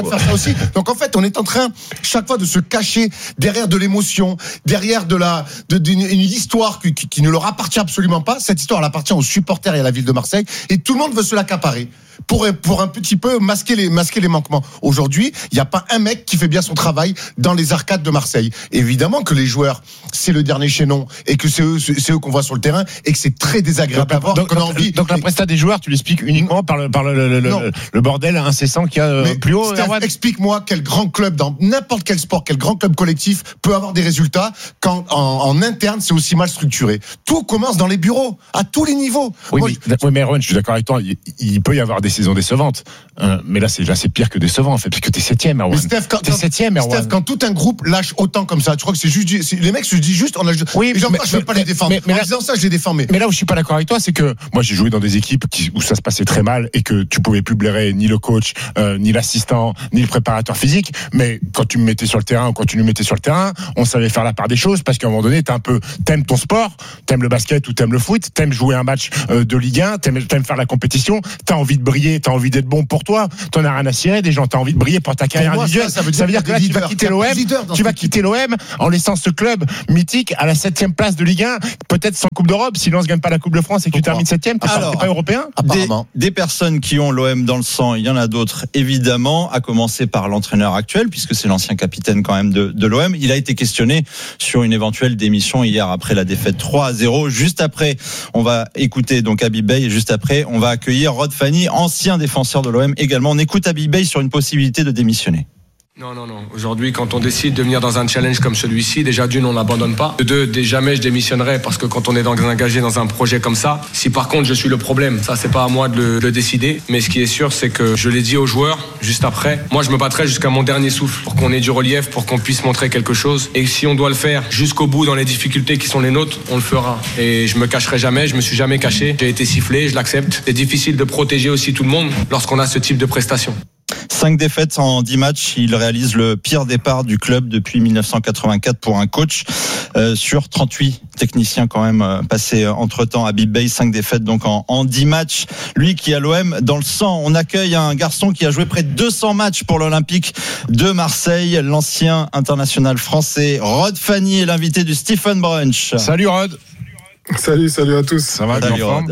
de faire ça aussi. Donc en fait, on est en train chaque fois de se cacher derrière de l'émotion, derrière de la de, d'une une histoire qui, qui, qui ne leur appartient absolument pas. Cette histoire, elle appartient aux supporters et à la ville de Marseille, et tout le monde veut se l'accaparer pour pour un petit peu masquer les masquer les manquements. Aujourd'hui, il n'y a pas un mec qui fait bien son travail dans les arcades de Marseille. Évidemment que les joueurs, c'est le dernier chaînon, et que c'est eux c'est eux qu'on voit sur le terrain, et que c'est très désagréable à voir. Donc, donc, envie... donc la prestation des joueurs, tu l'expliques uniquement par le par le, le, le, le bordel incessant qu'il y a mais plus haut. Steph, explique-moi quel grand club dans n'importe quel sport, quel grand club collectif peut avoir des résultats quand en, en interne c'est aussi mal structuré. Tout commence dans les bureaux, à tous les niveaux. Oui, Moi, mais, je... oui, mais Erwan, je suis d'accord avec toi. Il, il peut y avoir des saisons décevantes, euh, mais là c'est là c'est pire que décevant en fait, parce que t'es septième, Erwan. Mais Steph, quand, t'es septième, Erwan. Steph, quand tout un groupe lâche autant comme ça, tu crois que c'est juste c'est, les mecs se disent juste on a. Oui, mais, mais, je ne veux pas mais, les défendre. Mais, mais en là, disant ça, je les défends. Mais... mais là où je suis pas d'accord avec toi, c'est que moi j'ai joué dans des équipes qui, où ça se passait très mal et que tu pouvais plus blairer ni le coach, euh, ni l'assistant, ni le préparateur physique. Mais quand tu me mettais sur le terrain ou quand tu nous mettais sur le terrain, on savait faire la part des choses, parce qu'à un moment donné, t'es un peu, t'aimes ton sport, t'aimes le basket ou t'aimes le foot, t'aimes jouer un match euh, de Ligue un, t'aimes, t'aimes faire la compétition, t'as envie de briller, t'as envie d'être bon pour toi, t'en as rien à cirer des gens, t'as envie de briller pour ta carrière moi, individuelle. Ça, ça veut dire, ça veut dire que là, tu vas quitter l'O M, tu vas quitter l'O M en laissant ce club mythique à la septième place de Ligue un, peut-être sans Coupe d'Europe, si l'on ne gagne pas la Coupe de France et que tu termines septième, t'es pas, pas européen. Des, des personnes qui ont l'O M dans le sang, il y en a d'autres évidemment, à commencer par l'entraîneur actuel, puisque c'est l'ancien capitaine quand même de, de l'O M. Il a été questionné sur une éventuelle démission hier après la défaite trois à zéro. Juste après, on va écouter donc Habib Beye, et juste après, on va accueillir Rod Fanny, ancien défenseur de l'O M également. On écoute Habib Beye sur une possibilité de démissionner. Non, non, non. Aujourd'hui, quand on décide de venir dans un challenge comme celui-ci, déjà d'une, on n'abandonne pas. De deux, jamais je démissionnerai, parce que quand on est dans, engagé dans un projet comme ça, si par contre je suis le problème, ça c'est pas à moi de le, de le décider. Mais ce qui est sûr, c'est que je l'ai dit aux joueurs juste après. Moi, je me battrai jusqu'à mon dernier souffle pour qu'on ait du relief, pour qu'on puisse montrer quelque chose. Et si on doit le faire jusqu'au bout dans les difficultés qui sont les nôtres, on le fera. Et je me cacherai jamais. Je me suis jamais caché. J'ai été sifflé, je l'accepte. C'est difficile de protéger aussi tout le monde lorsqu'on a ce type de prestations. Cinq défaites en dix matchs, il réalise le pire départ du club depuis dix-neuf cent quatre-vingt-quatre pour un coach, euh, sur trente-huit techniciens quand même euh, passés entre-temps. Habib Beye, cinq défaites donc en, en dix matchs. Lui qui a l'O M dans le sang. On accueille un garçon qui a joué près de deux cents matchs pour l'Olympique de Marseille, l'ancien international français. Rod Fanny est l'invité du Stephen Brunch. Salut Rod. Salut, salut à tous. Ça va, salut Rod.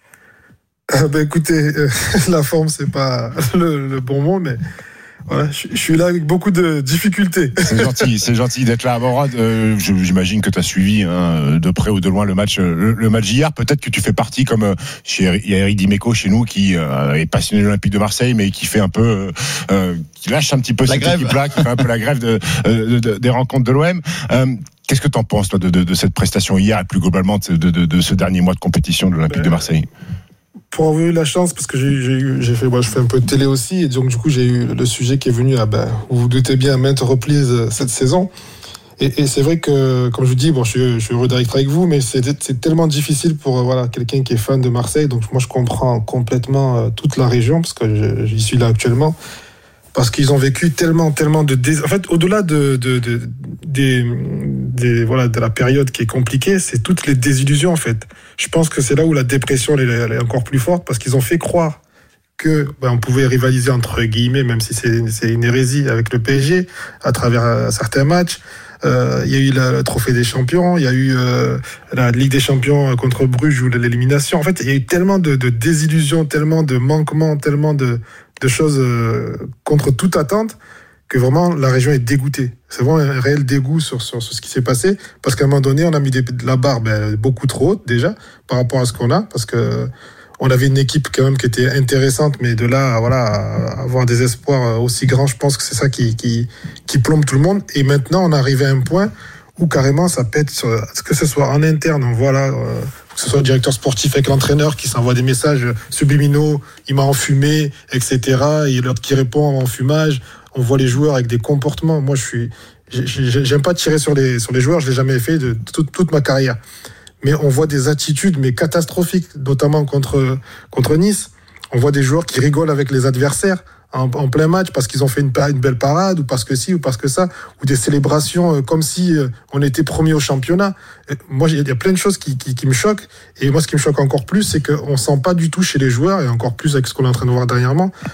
Euh, ben écoutez, euh, la forme c'est pas le, le bon mot, mais voilà, je, je suis là avec beaucoup de difficultés. C'est gentil, c'est gentil d'être là. Bon, Rod, euh, j'imagine que tu as suivi hein, de près ou de loin le match, le, le match d'hier. Peut-être que tu fais partie, comme euh, chez il y a Eric Dimeco chez nous qui euh, est passionné de l'Olympique de Marseille, mais qui fait un peu, euh, qui lâche un petit peu la cette grève. équipe-là, qui fait un peu la grève de, de, de, des rencontres de l'O M. Euh, Qu'est-ce que tu en penses toi de, de, de cette prestation hier et plus globalement de, de, de, de ce dernier mois de compétition de l'Olympique ben... de Marseille? Pour avoir eu la chance, parce que j'ai, j'ai, eu, j'ai fait, moi, je fais un peu de télé aussi, et donc du coup j'ai eu le sujet qui est venu, à, ben, vous vous doutez bien, à maintes reprises cette saison. Et, et c'est vrai que, comme je vous dis, bon, je suis, je suis heureux d'être avec vous, mais c'est, c'est tellement difficile pour voilà, quelqu'un qui est fan de Marseille. Donc moi je comprends complètement euh, toute la région, parce que j'y suis là actuellement. Parce qu'ils ont vécu tellement, tellement de... Dés... En fait, au-delà de, de, de, des, des, voilà, de la période qui est compliquée, c'est toutes les désillusions, en fait. Je pense que c'est là où la dépression elle, elle est encore plus forte, parce qu'ils ont fait croire que ben, on pouvait rivaliser, entre guillemets, même si c'est, c'est une hérésie, avec le P S G, à travers euh, certains matchs. Euh, il y a eu la, le trophée des champions, il y a eu euh, la Ligue des champions contre Bruges ou l'élimination. En fait, il y a eu tellement de, de désillusions, tellement de manquements, tellement de... de choses euh, contre toute attente, que vraiment la région est dégoûtée. C'est vraiment un réel dégoût sur, sur, sur ce qui s'est passé, parce qu'à un moment donné, on a mis des, la barre ben, beaucoup trop haute déjà, par rapport à ce qu'on a, parce que on avait une équipe quand même qui était intéressante, mais de là à, voilà, à avoir des espoirs aussi grands, je pense que c'est ça qui, qui, qui plombe tout le monde. Et maintenant, on est arrivé à un point où carrément ça pète, sur, que ce soit en interne, on voit là... Euh, que ce soit le directeur sportif avec l'entraîneur qui s'envoie des messages subliminaux, il m'a enfumé, et cetera. Et l'autre qui répond en fumage. On voit les joueurs avec des comportements. Moi, je suis, j'aime pas tirer sur les sur les joueurs. Je l'ai jamais fait de toute, toute ma carrière. Mais on voit des attitudes mais catastrophiques, notamment contre contre Nice. On voit des joueurs qui rigolent avec les adversaires en, en plein match parce qu'ils ont fait une, une belle parade, ou parce que ci, ou parce que ça, ou des célébrations comme si on était premier au championnat. Et moi, il y a plein de choses qui, qui, qui me choquent. Et moi, ce qui me choque encore plus, c'est qu'on sent pas du tout chez les joueurs, et encore plus avec ce qu'on est en train de voir dernièrement,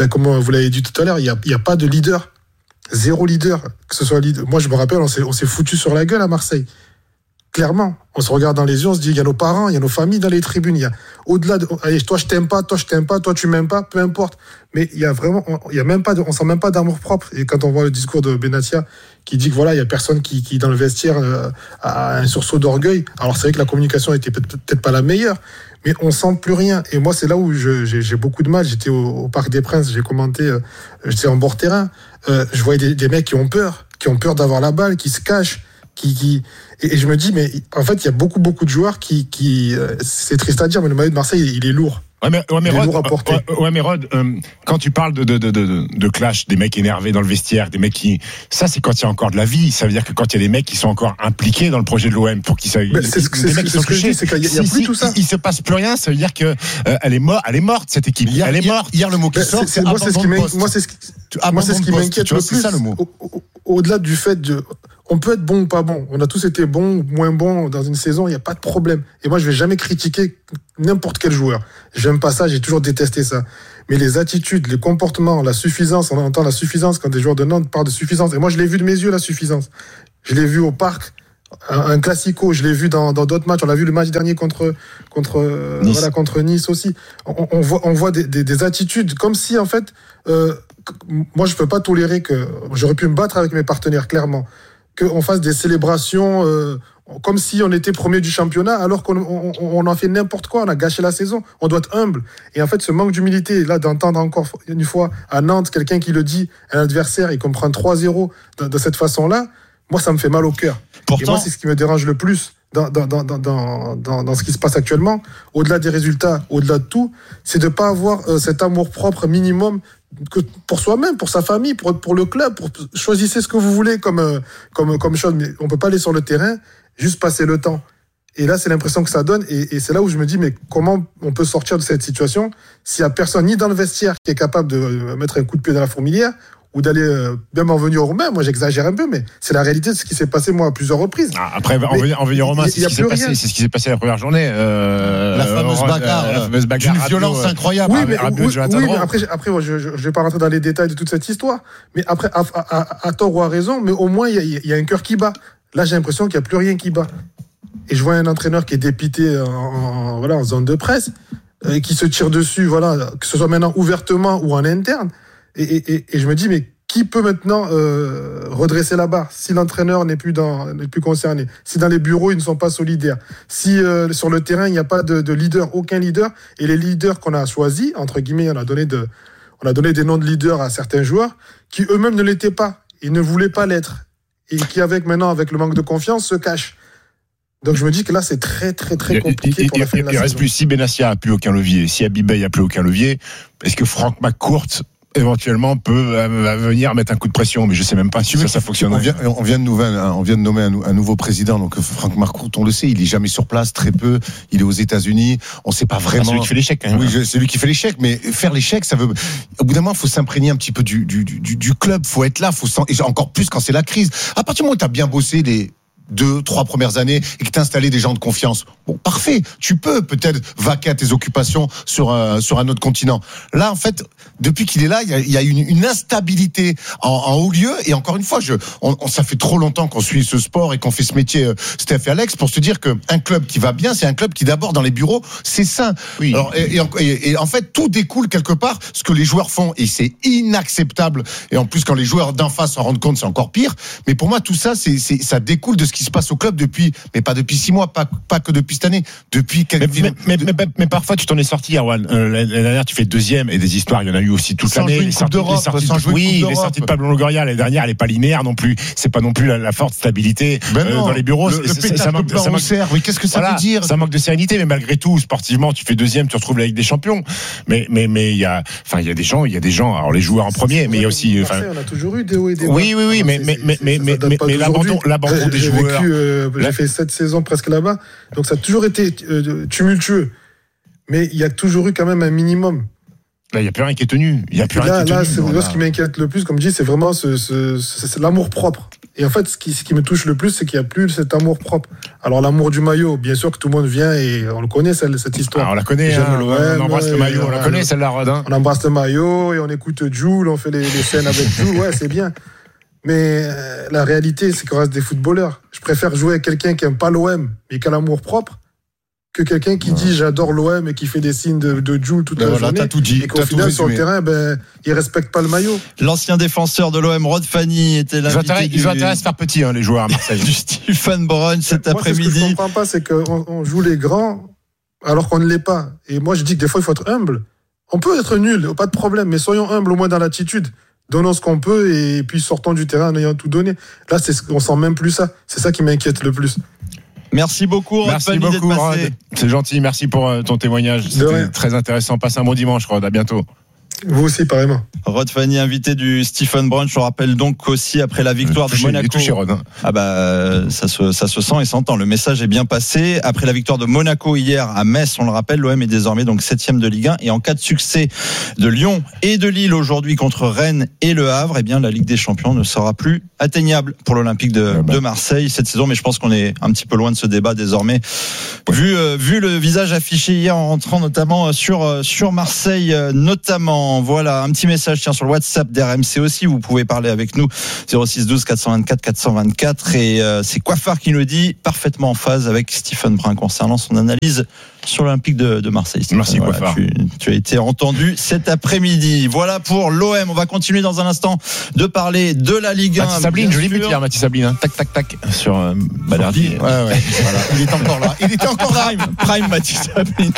ben, comme vous l'avez dit tout à l'heure, il n'y a, y a pas de leader. Zéro leader. Que ce soit leader. Moi, je me rappelle, on s'est, on s'est foutu sur la gueule à Marseille. Clairement. On se regarde dans les yeux, on se dit, il y a nos parents, il y a nos familles dans les tribunes. Il y a, au-delà de, allez, toi, je t'aime pas, toi, je t'aime pas, toi, tu m'aimes pas, peu importe. Mais il y a vraiment, on, il y a même pas de, on sent même pas d'amour propre. Et quand on voit le discours de Benatia, qui dit que voilà, il y a personne qui, qui dans le vestiaire, euh, a un sursaut d'orgueil. Alors, c'est vrai que la communication était peut-être pas la meilleure, mais on sent plus rien. Et moi, c'est là où je, j'ai, j'ai beaucoup de mal. J'étais au, au Parc des Princes, j'ai commenté, euh, j'étais en bord terrain. Euh, je voyais des, des mecs qui ont peur, qui ont peur d'avoir la balle, qui se cachent, qui, qui, et, et je me dis, mais en fait, il y a beaucoup, beaucoup de joueurs qui, qui, euh, c'est triste à dire, mais le maillot de Marseille, il, il est lourd. Ouais, mais, ouais, mais il est Rod, lourd à porter. ouais, ouais, mais Rod, euh, quand tu parles de, de, de, de, de clash, des mecs énervés dans le vestiaire, des mecs qui, ça, c'est quand il y a encore de la vie. Ça veut dire que quand il y a des mecs qui sont encore impliqués dans le projet de l'O M pour qu'ils soient, ben, c'est ce que, des c'est mecs ce qui sont que je dis, c'est qu'il y a, il y a si, plus si, tout ça. Il, il se passe plus rien, ça veut dire que, euh, elle est morte, elle est morte, cette équipe. Hier, elle est morte. Hier, le mot qui ben, sort, c'est, c'est, moi, c'est ce qui m'inquiète, moi, c'est ce qui, moi, c'est ce qui m'inquiète le plus. C'est ça, le mot. Au, au, au-delà du fait de, on peut être bon ou pas bon. On a tous été bons ou moins bons dans une saison, il n'y a pas de problème. Et moi, je vais jamais critiquer n'importe quel joueur. J'aime pas ça, j'ai toujours détesté ça. Mais les attitudes, les comportements, la suffisance, on entend la suffisance quand des joueurs de Nantes parlent de suffisance. Et moi, je l'ai vu de mes yeux, la suffisance. Je l'ai vu au parc, un, un classico, je l'ai vu dans, dans d'autres matchs. On l'a vu le match dernier contre, contre, nice. Voilà, contre Nice aussi. On, on voit, on voit des, des, des attitudes comme si, en fait, euh, moi, je peux pas tolérer que, j'aurais pu me battre avec mes partenaires, clairement, qu'on fasse des célébrations, euh, comme si on était premier du championnat, alors qu'on on, on en fait n'importe quoi, on a gâché la saison. On doit être humble. Et en fait, ce manque d'humilité, là, d'entendre encore une fois à Nantes, quelqu'un qui le dit à un adversaire et qu'on prend trois zéro de, de cette façon-là, moi, ça me fait mal au cœur. Pourtant, et moi, c'est ce qui me dérange le plus dans, dans, dans, dans, dans, dans, dans ce qui se passe actuellement, au-delà des résultats, au-delà de tout, c'est de ne pas avoir euh, cet amour-propre minimum que pour soi-même, pour sa famille, pour, pour le club, pour choisissez ce que vous voulez comme, euh, comme, comme chose, mais on ne peut pas aller sur le terrain, juste passer le temps. Et là, c'est l'impression que ça donne, et, et c'est là où je me dis, mais comment on peut sortir de cette situation s'il n'y a personne, ni dans le vestiaire, qui est capable de mettre un coup de pied dans la fourmilière, ou d'aller euh, même en venir aux mains. Moi, j'exagère un peu, mais c'est la réalité de ce qui s'est passé, moi, à plusieurs reprises. Ah, après, en venir, en venir aux mains, c'est, ce qui s'est passé, c'est ce qui s'est passé la première journée. Euh, la fameuse bagarre. Euh, la fameuse bagarre. D'une violence incroyable. Oui, mais, oui, oui, mais après, après moi, je ne vais pas rentrer dans les détails de toute cette histoire. Mais après, à, à, à, à tort ou à raison, mais au moins, il y, y a un cœur qui bat. Là, j'ai l'impression qu'il n'y a plus rien qui bat. Et je vois un entraîneur qui est dépité en, en, voilà, en zone de presse, et qui se tire dessus, voilà, que ce soit maintenant ouvertement ou en interne. Et, et, et je me dis, mais qui peut maintenant euh, redresser la barre si l'entraîneur n'est plus, dans, n'est plus concerné, si dans les bureaux, ils ne sont pas solidaires, si euh, sur le terrain, il n'y a pas de, de leader, aucun leader, et les leaders qu'on a choisis, entre guillemets, on a donné, de, on a donné des noms de leaders à certains joueurs qui eux-mêmes ne l'étaient pas, ils ne voulaient pas l'être, et qui, avec maintenant, avec le manque de confiance, se cachent. Donc je me dis que là, c'est très, très, très compliqué il, pour la fin de la saison. Il reste plus, si Benassia n'a plus aucun levier, si Abibay n'a plus aucun levier, est-ce que Franck McCourt éventuellement peut euh, venir mettre un coup de pression, mais je sais même pas si ça, ça fonctionne. On vient, on vient de nouvel, on vient de nommer un, un nouveau président, donc Franck McCourt, on le sait, il est jamais sur place, très peu. Il est aux États-Unis. On sait pas vraiment. C'est celui qui fait l'échec, quand même. Oui, je, c'est lui qui fait l'échec, mais faire l'échec, ça veut. Au bout d'un moment, faut s'imprégner un petit peu du du du, du club. Faut être là, faut s'en... et encore plus quand c'est la crise. À partir du moment où t'as bien bossé les deux, trois premières années et que t'as installé des gens de confiance. Bon, parfait. Tu peux peut-être vaquer à tes occupations sur un, sur un autre continent. Là, en fait, depuis qu'il est là, il y a, il y a une, une instabilité en, en haut lieu. Et encore une fois, je, on, on, ça fait trop longtemps qu'on suit ce sport et qu'on fait ce métier, euh, Steph et Alex, pour se dire que un club qui va bien, c'est un club qui d'abord dans les bureaux, c'est sain. Oui. Alors, et, et, et, et en fait, tout découle quelque part ce que les joueurs font et c'est inacceptable. Et en plus, quand les joueurs d'en face s'en rendent compte, c'est encore pire. Mais pour moi, tout ça, c'est, c'est ça découle de ce qui se passe au club depuis, mais pas depuis six mois, pas, pas que depuis cette année, depuis quelques mais, mais, mais, mais, mais parfois tu t'en es sorti, Erwan. Euh, l'année dernière, tu fais deuxième et des histoires, il y en a eu aussi toute sans l'année. Les sorties, les sorties, sans jouer oui, coupe les sorties de Pablo Longoria l'année dernière, elle est pas linéaire non plus. C'est pas non plus la, la forte stabilité ben euh, non, dans les bureaux. Le, c'est, le ça manque, ça manque, oui, qu'est-ce que ça voilà, veut dire? Ça manque de sérénité, mais malgré tout, sportivement, tu fais deuxième, tu retrouves la Ligue des Champions. Mais, mais, mais il y a, enfin, il y a des gens, il y a des gens. Alors les joueurs en premier, mais il y a aussi. Marseille, on a toujours eu des hauts et des bas. Oui, oui, oui, mais, mais, mais, mais, mais, mais l'abandon, l'abandon des joueurs. J'ai fait sept saisons presque là-bas, donc ça a toujours été euh, tumultueux. Mais il y a toujours eu quand même un minimum. Là, il n'y a plus rien qui est tenu. Il y a plus là, rien qui est là, tenu. C'est, là, ce qui m'inquiète le plus, comme je dis, c'est vraiment ce, ce, ce, c'est l'amour propre. Et en fait, ce qui, ce qui me touche le plus, c'est qu'il n'y a plus cet amour propre. Alors, l'amour du maillot, bien sûr que tout le monde vient et on le connaît, cette, cette histoire. Ah, on la connaît, hein, l'O M, on embrasse le maillot, on la connaît, celle-là, Rod. Hein. On embrasse le maillot et on écoute Jul, on fait les, les scènes avec Jul, ouais, c'est bien. Mais euh, la réalité, c'est qu'on reste des footballeurs. Je préfère jouer avec quelqu'un qui n'aime pas l'O M, mais qui a l'amour propre, que quelqu'un qui ouais. dit j'adore l'O M et qui fait des signes de, de Jul toute ben la voilà, journée. T'as tout dit, et qu'au final, sur le terrain, ben, il respecte pas le maillot. L'ancien défenseur de l'O M, Rod Fanny, était l'invité. Ils ont intérêt à se faire petit, hein, les joueurs à Marseille. Du Stephen Brun cet moi, après-midi. Ce que je comprends pas, c'est qu'on on joue les grands alors qu'on ne l'est pas. Et moi, je dis que des fois, il faut être humble. On peut être nul, pas de problème, mais soyons humbles au moins dans l'attitude. Donnons ce qu'on peut et puis sortons du terrain en ayant tout donné. Là, c'est, on sent même plus ça. C'est ça qui m'inquiète le plus. Merci beaucoup, Rod. Merci beaucoup, Rod. C'est gentil. Merci pour ton témoignage. C'était très intéressant. Passe un bon dimanche, Rod. À bientôt. Vous aussi, pareillement. Rod Fanny, invité du Stephen Brun. Je rappelle donc aussi après la victoire touché, de Monaco. Il est touché, Rod. Ah bah ça se ça se sent et s'entend. Le message est bien passé. Après la victoire de Monaco hier à Metz, on le rappelle, l'O M est désormais donc septième de Ligue un et en cas de succès de Lyon et de Lille aujourd'hui contre Rennes et Le Havre, eh bien la Ligue des Champions ne sera plus atteignable pour l'Olympique de, ouais bah. de Marseille cette saison. Mais je pense qu'on est un petit peu loin de ce débat désormais. Ouais. Vu euh, vu le visage affiché hier en rentrant notamment sur euh, sur Marseille euh, notamment. Voilà, un petit message tiens sur le WhatsApp d'R M C aussi, vous pouvez parler avec nous zéro six douze quatre cent vingt-quatre quatre cent vingt-quatre et euh, c'est Coiffard qui nous le dit, parfaitement en phase avec Stephen Brun concernant son analyse sur l'Olympique de, de Marseille. Stephen. Merci voilà, Coiffard. Tu, tu as été entendu cet après-midi. Voilà pour l'O M. On va continuer dans un instant de parler de la Ligue un. Mathis Sabline, joli but hier, Mathis Sabline. Hein. Tac, tac, tac. Sur euh, Balerdi. Ouais, ouais. Voilà. Il est encore là. Il était encore là. Prime, Prime Mathis Sabline.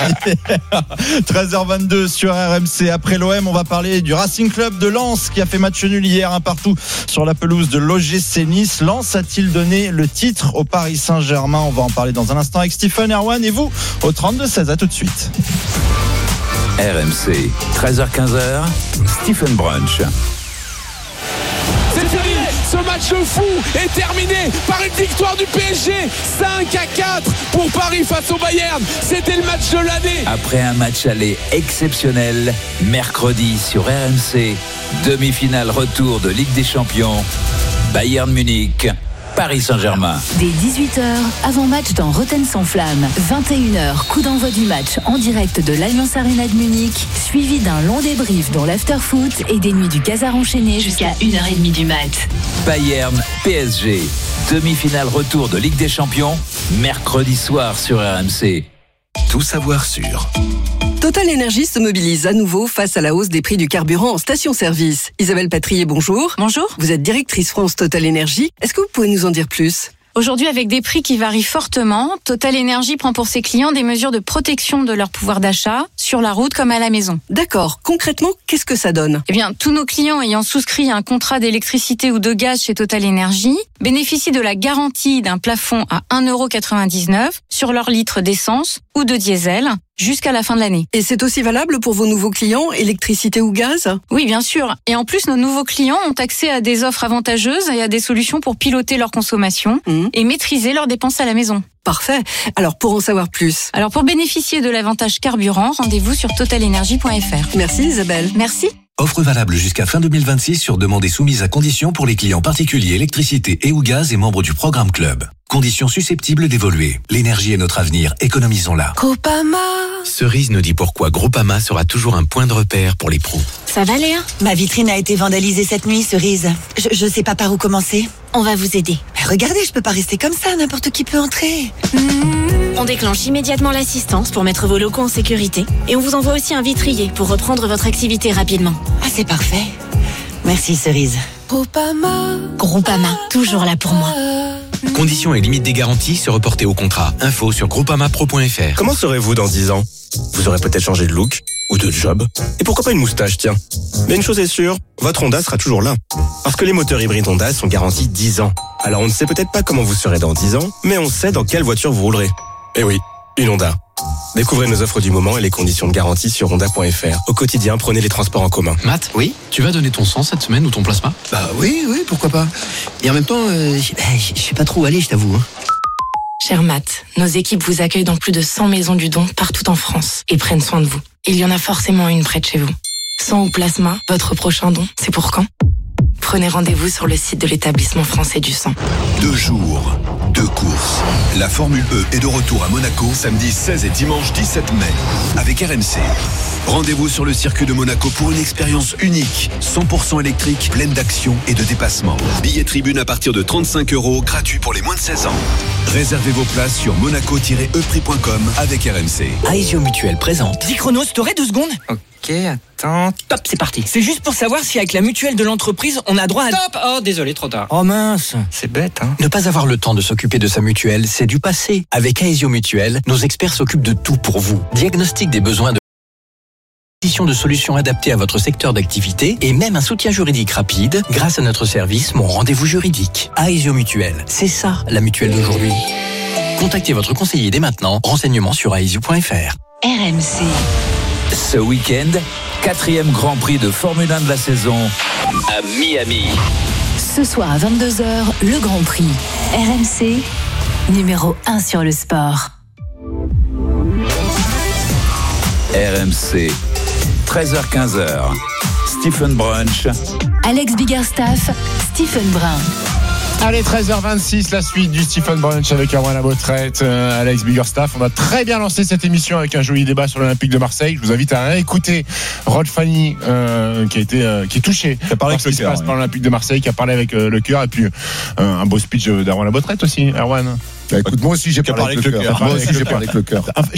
treize heures vingt-deux sur R M C. Après l'O M, on va parler du Racing Club de Lens qui a fait match nul hier un partout sur la pelouse de l'O G C Nice. Lens a-t-il donné le titre au Paris Saint-Germain? On va en parler dans un instant avec Stephen Erwan et vous au trente-deux seize. À tout de suite. R M C, treize heures quinze, Stephen Brunch. C'est terminé. Ce match fou est terminé par une victoire du P S G cinq à quatre pour Paris face au Bayern. C'était le match de l'année. Après un match aller exceptionnel, mercredi sur R M C, demi-finale retour de Ligue des Champions, Bayern Munich, Paris Saint-Germain. Dès dix-huit heures, avant-match dans Rotten sans flamme. vingt et une heures, coup d'envoi du match en direct de l'Allianz Arena de Munich, suivi d'un long débrief dans l'after-foot et des nuits du Casar enchaîné jusqu'à une heure trente du mat. Bayern, P S G, demi-finale retour de Ligue des Champions, mercredi soir sur R M C. Tout savoir sur Total Énergie se mobilise à nouveau face à la hausse des prix du carburant en station-service. Isabelle Patrier, bonjour. Bonjour. Vous êtes directrice France Total Énergie. Est-ce que vous pouvez nous en dire plus ? Aujourd'hui, avec des prix qui varient fortement, Total Énergie prend pour ses clients des mesures de protection de leur pouvoir d'achat, sur la route comme à la maison. D'accord. Concrètement, qu'est-ce que ça donne ? Eh bien, tous nos clients ayant souscrit un contrat d'électricité ou de gaz chez Total Énergie bénéficient de la garantie d'un plafond à un euro quatre-vingt-dix-neuf sur leur litre d'essence ou de diesel jusqu'à la fin de l'année. Et c'est aussi valable pour vos nouveaux clients, électricité ou gaz ? Oui, bien sûr. Et en plus, nos nouveaux clients ont accès à des offres avantageuses et à des solutions pour piloter leur consommation mmh. et maîtriser leurs dépenses à la maison. Parfait. Alors, pour en savoir plus. Alors, pour bénéficier de l'avantage carburant, rendez-vous sur total énergie point f r. Merci Isabelle. Merci. Offre valable jusqu'à fin deux mille vingt-six sur demande et soumise à conditions pour les clients particuliers électricité et ou gaz et membres du programme Club. Conditions susceptibles d'évoluer. L'énergie est notre avenir, économisons-la. Groupama. Cerise nous dit pourquoi Groupama sera toujours un point de repère pour les pros. Ça va Léa ? Ma vitrine a été vandalisée cette nuit, Cerise. Je, je sais pas par où commencer. On va vous aider. Mais regardez, je peux pas rester comme ça, n'importe qui peut entrer. Mmh. On déclenche immédiatement l'assistance pour mettre vos locaux en sécurité. Et on vous envoie aussi un vitrier pour reprendre votre activité rapidement. Ah, c'est parfait. Merci Cerise. Groupama. Groupama, toujours là pour moi. Conditions et limites des garanties se reporter au contrat. Info sur groupama pro point f r. Comment serez-vous dans dix ans ? Vous aurez peut-être changé de look ou de job. Et pourquoi pas une moustache, tiens. Mais une chose est sûre, votre Honda sera toujours là. Parce que les moteurs hybrides Honda sont garantis dix ans. Alors on ne sait peut-être pas comment vous serez dans dix ans, mais on sait dans quelle voiture vous roulerez. Eh oui, une Honda. Découvrez nos offres du moment et les conditions de garantie sur honda point f r. Au quotidien, prenez les transports en commun. Matt, oui, tu vas donner ton sang cette semaine ou ton plasma ? Bah oui, oui, pourquoi pas. Et en même temps, euh, je sais pas trop où aller, je t'avoue. Hein. Cher Matt, nos équipes vous accueillent dans plus de cent maisons du don partout en France et prennent soin de vous. Il y en a forcément une près de chez vous. Sang ou plasma, votre prochain don, c'est pour quand ? Prenez rendez-vous sur le site de l'établissement français du sang. Deux jours, deux courses. La Formule E est de retour à Monaco samedi seize et dimanche dix-sept mai avec R M C. Rendez-vous sur le circuit de Monaco pour une expérience unique, cent pour cent électrique, pleine d'action et de dépassement. Billets tribune à partir de trente-cinq euros, gratuit pour les moins de seize ans. Réservez vos places sur monaco tiret e prix point com avec R M C. Aesio Mutuelle présente. Dis Chronos, t'aurais deux secondes ? Ok, attends. Top, c'est parti. C'est juste pour savoir si avec la mutuelle de l'entreprise, on a droit à... Stop. Oh, désolé, trop tard. Oh mince. C'est bête, hein. Ne pas avoir le temps de s'occuper de sa mutuelle, c'est du passé. Avec Aesio Mutuelle, nos experts s'occupent de tout pour vous. Diagnostic des besoins de de solutions adaptées à votre secteur d'activité et même un soutien juridique rapide grâce à notre service Mon Rendez-vous Juridique. Aesio Mutuelle, c'est ça la mutuelle d'aujourd'hui. Contactez votre conseiller dès maintenant. Renseignements sur aesio point f r. R M C. Ce week-end, quatrième Grand Prix de Formule un de la saison à Miami. Ce soir à vingt-deux heures, le Grand Prix. R M C, numéro un sur le sport. R M C, treize heures quinze. Stephen Brunch. Alex Biggerstaff, Stephen Brun. Allez, treize heures vingt-six, la suite du Stephen Brunch avec Erwan Labotrette, euh, Alex Biggerstaff. On a très bien lancé cette émission avec un joli débat sur l'Olympique de Marseille. Je vous invite à réécouter Rod Fanny, euh, qui a été, euh, qui est touché qui a parlé par ce qui se passe par l'Olympique de Marseille, qui a parlé avec euh, le cœur, et puis euh, un beau speech d'Erwan Labotrette aussi, Erwan. Bah, écoute, moi aussi j'ai parlé avec le cœur. Moi aussi j'ai parlé avec le cœur.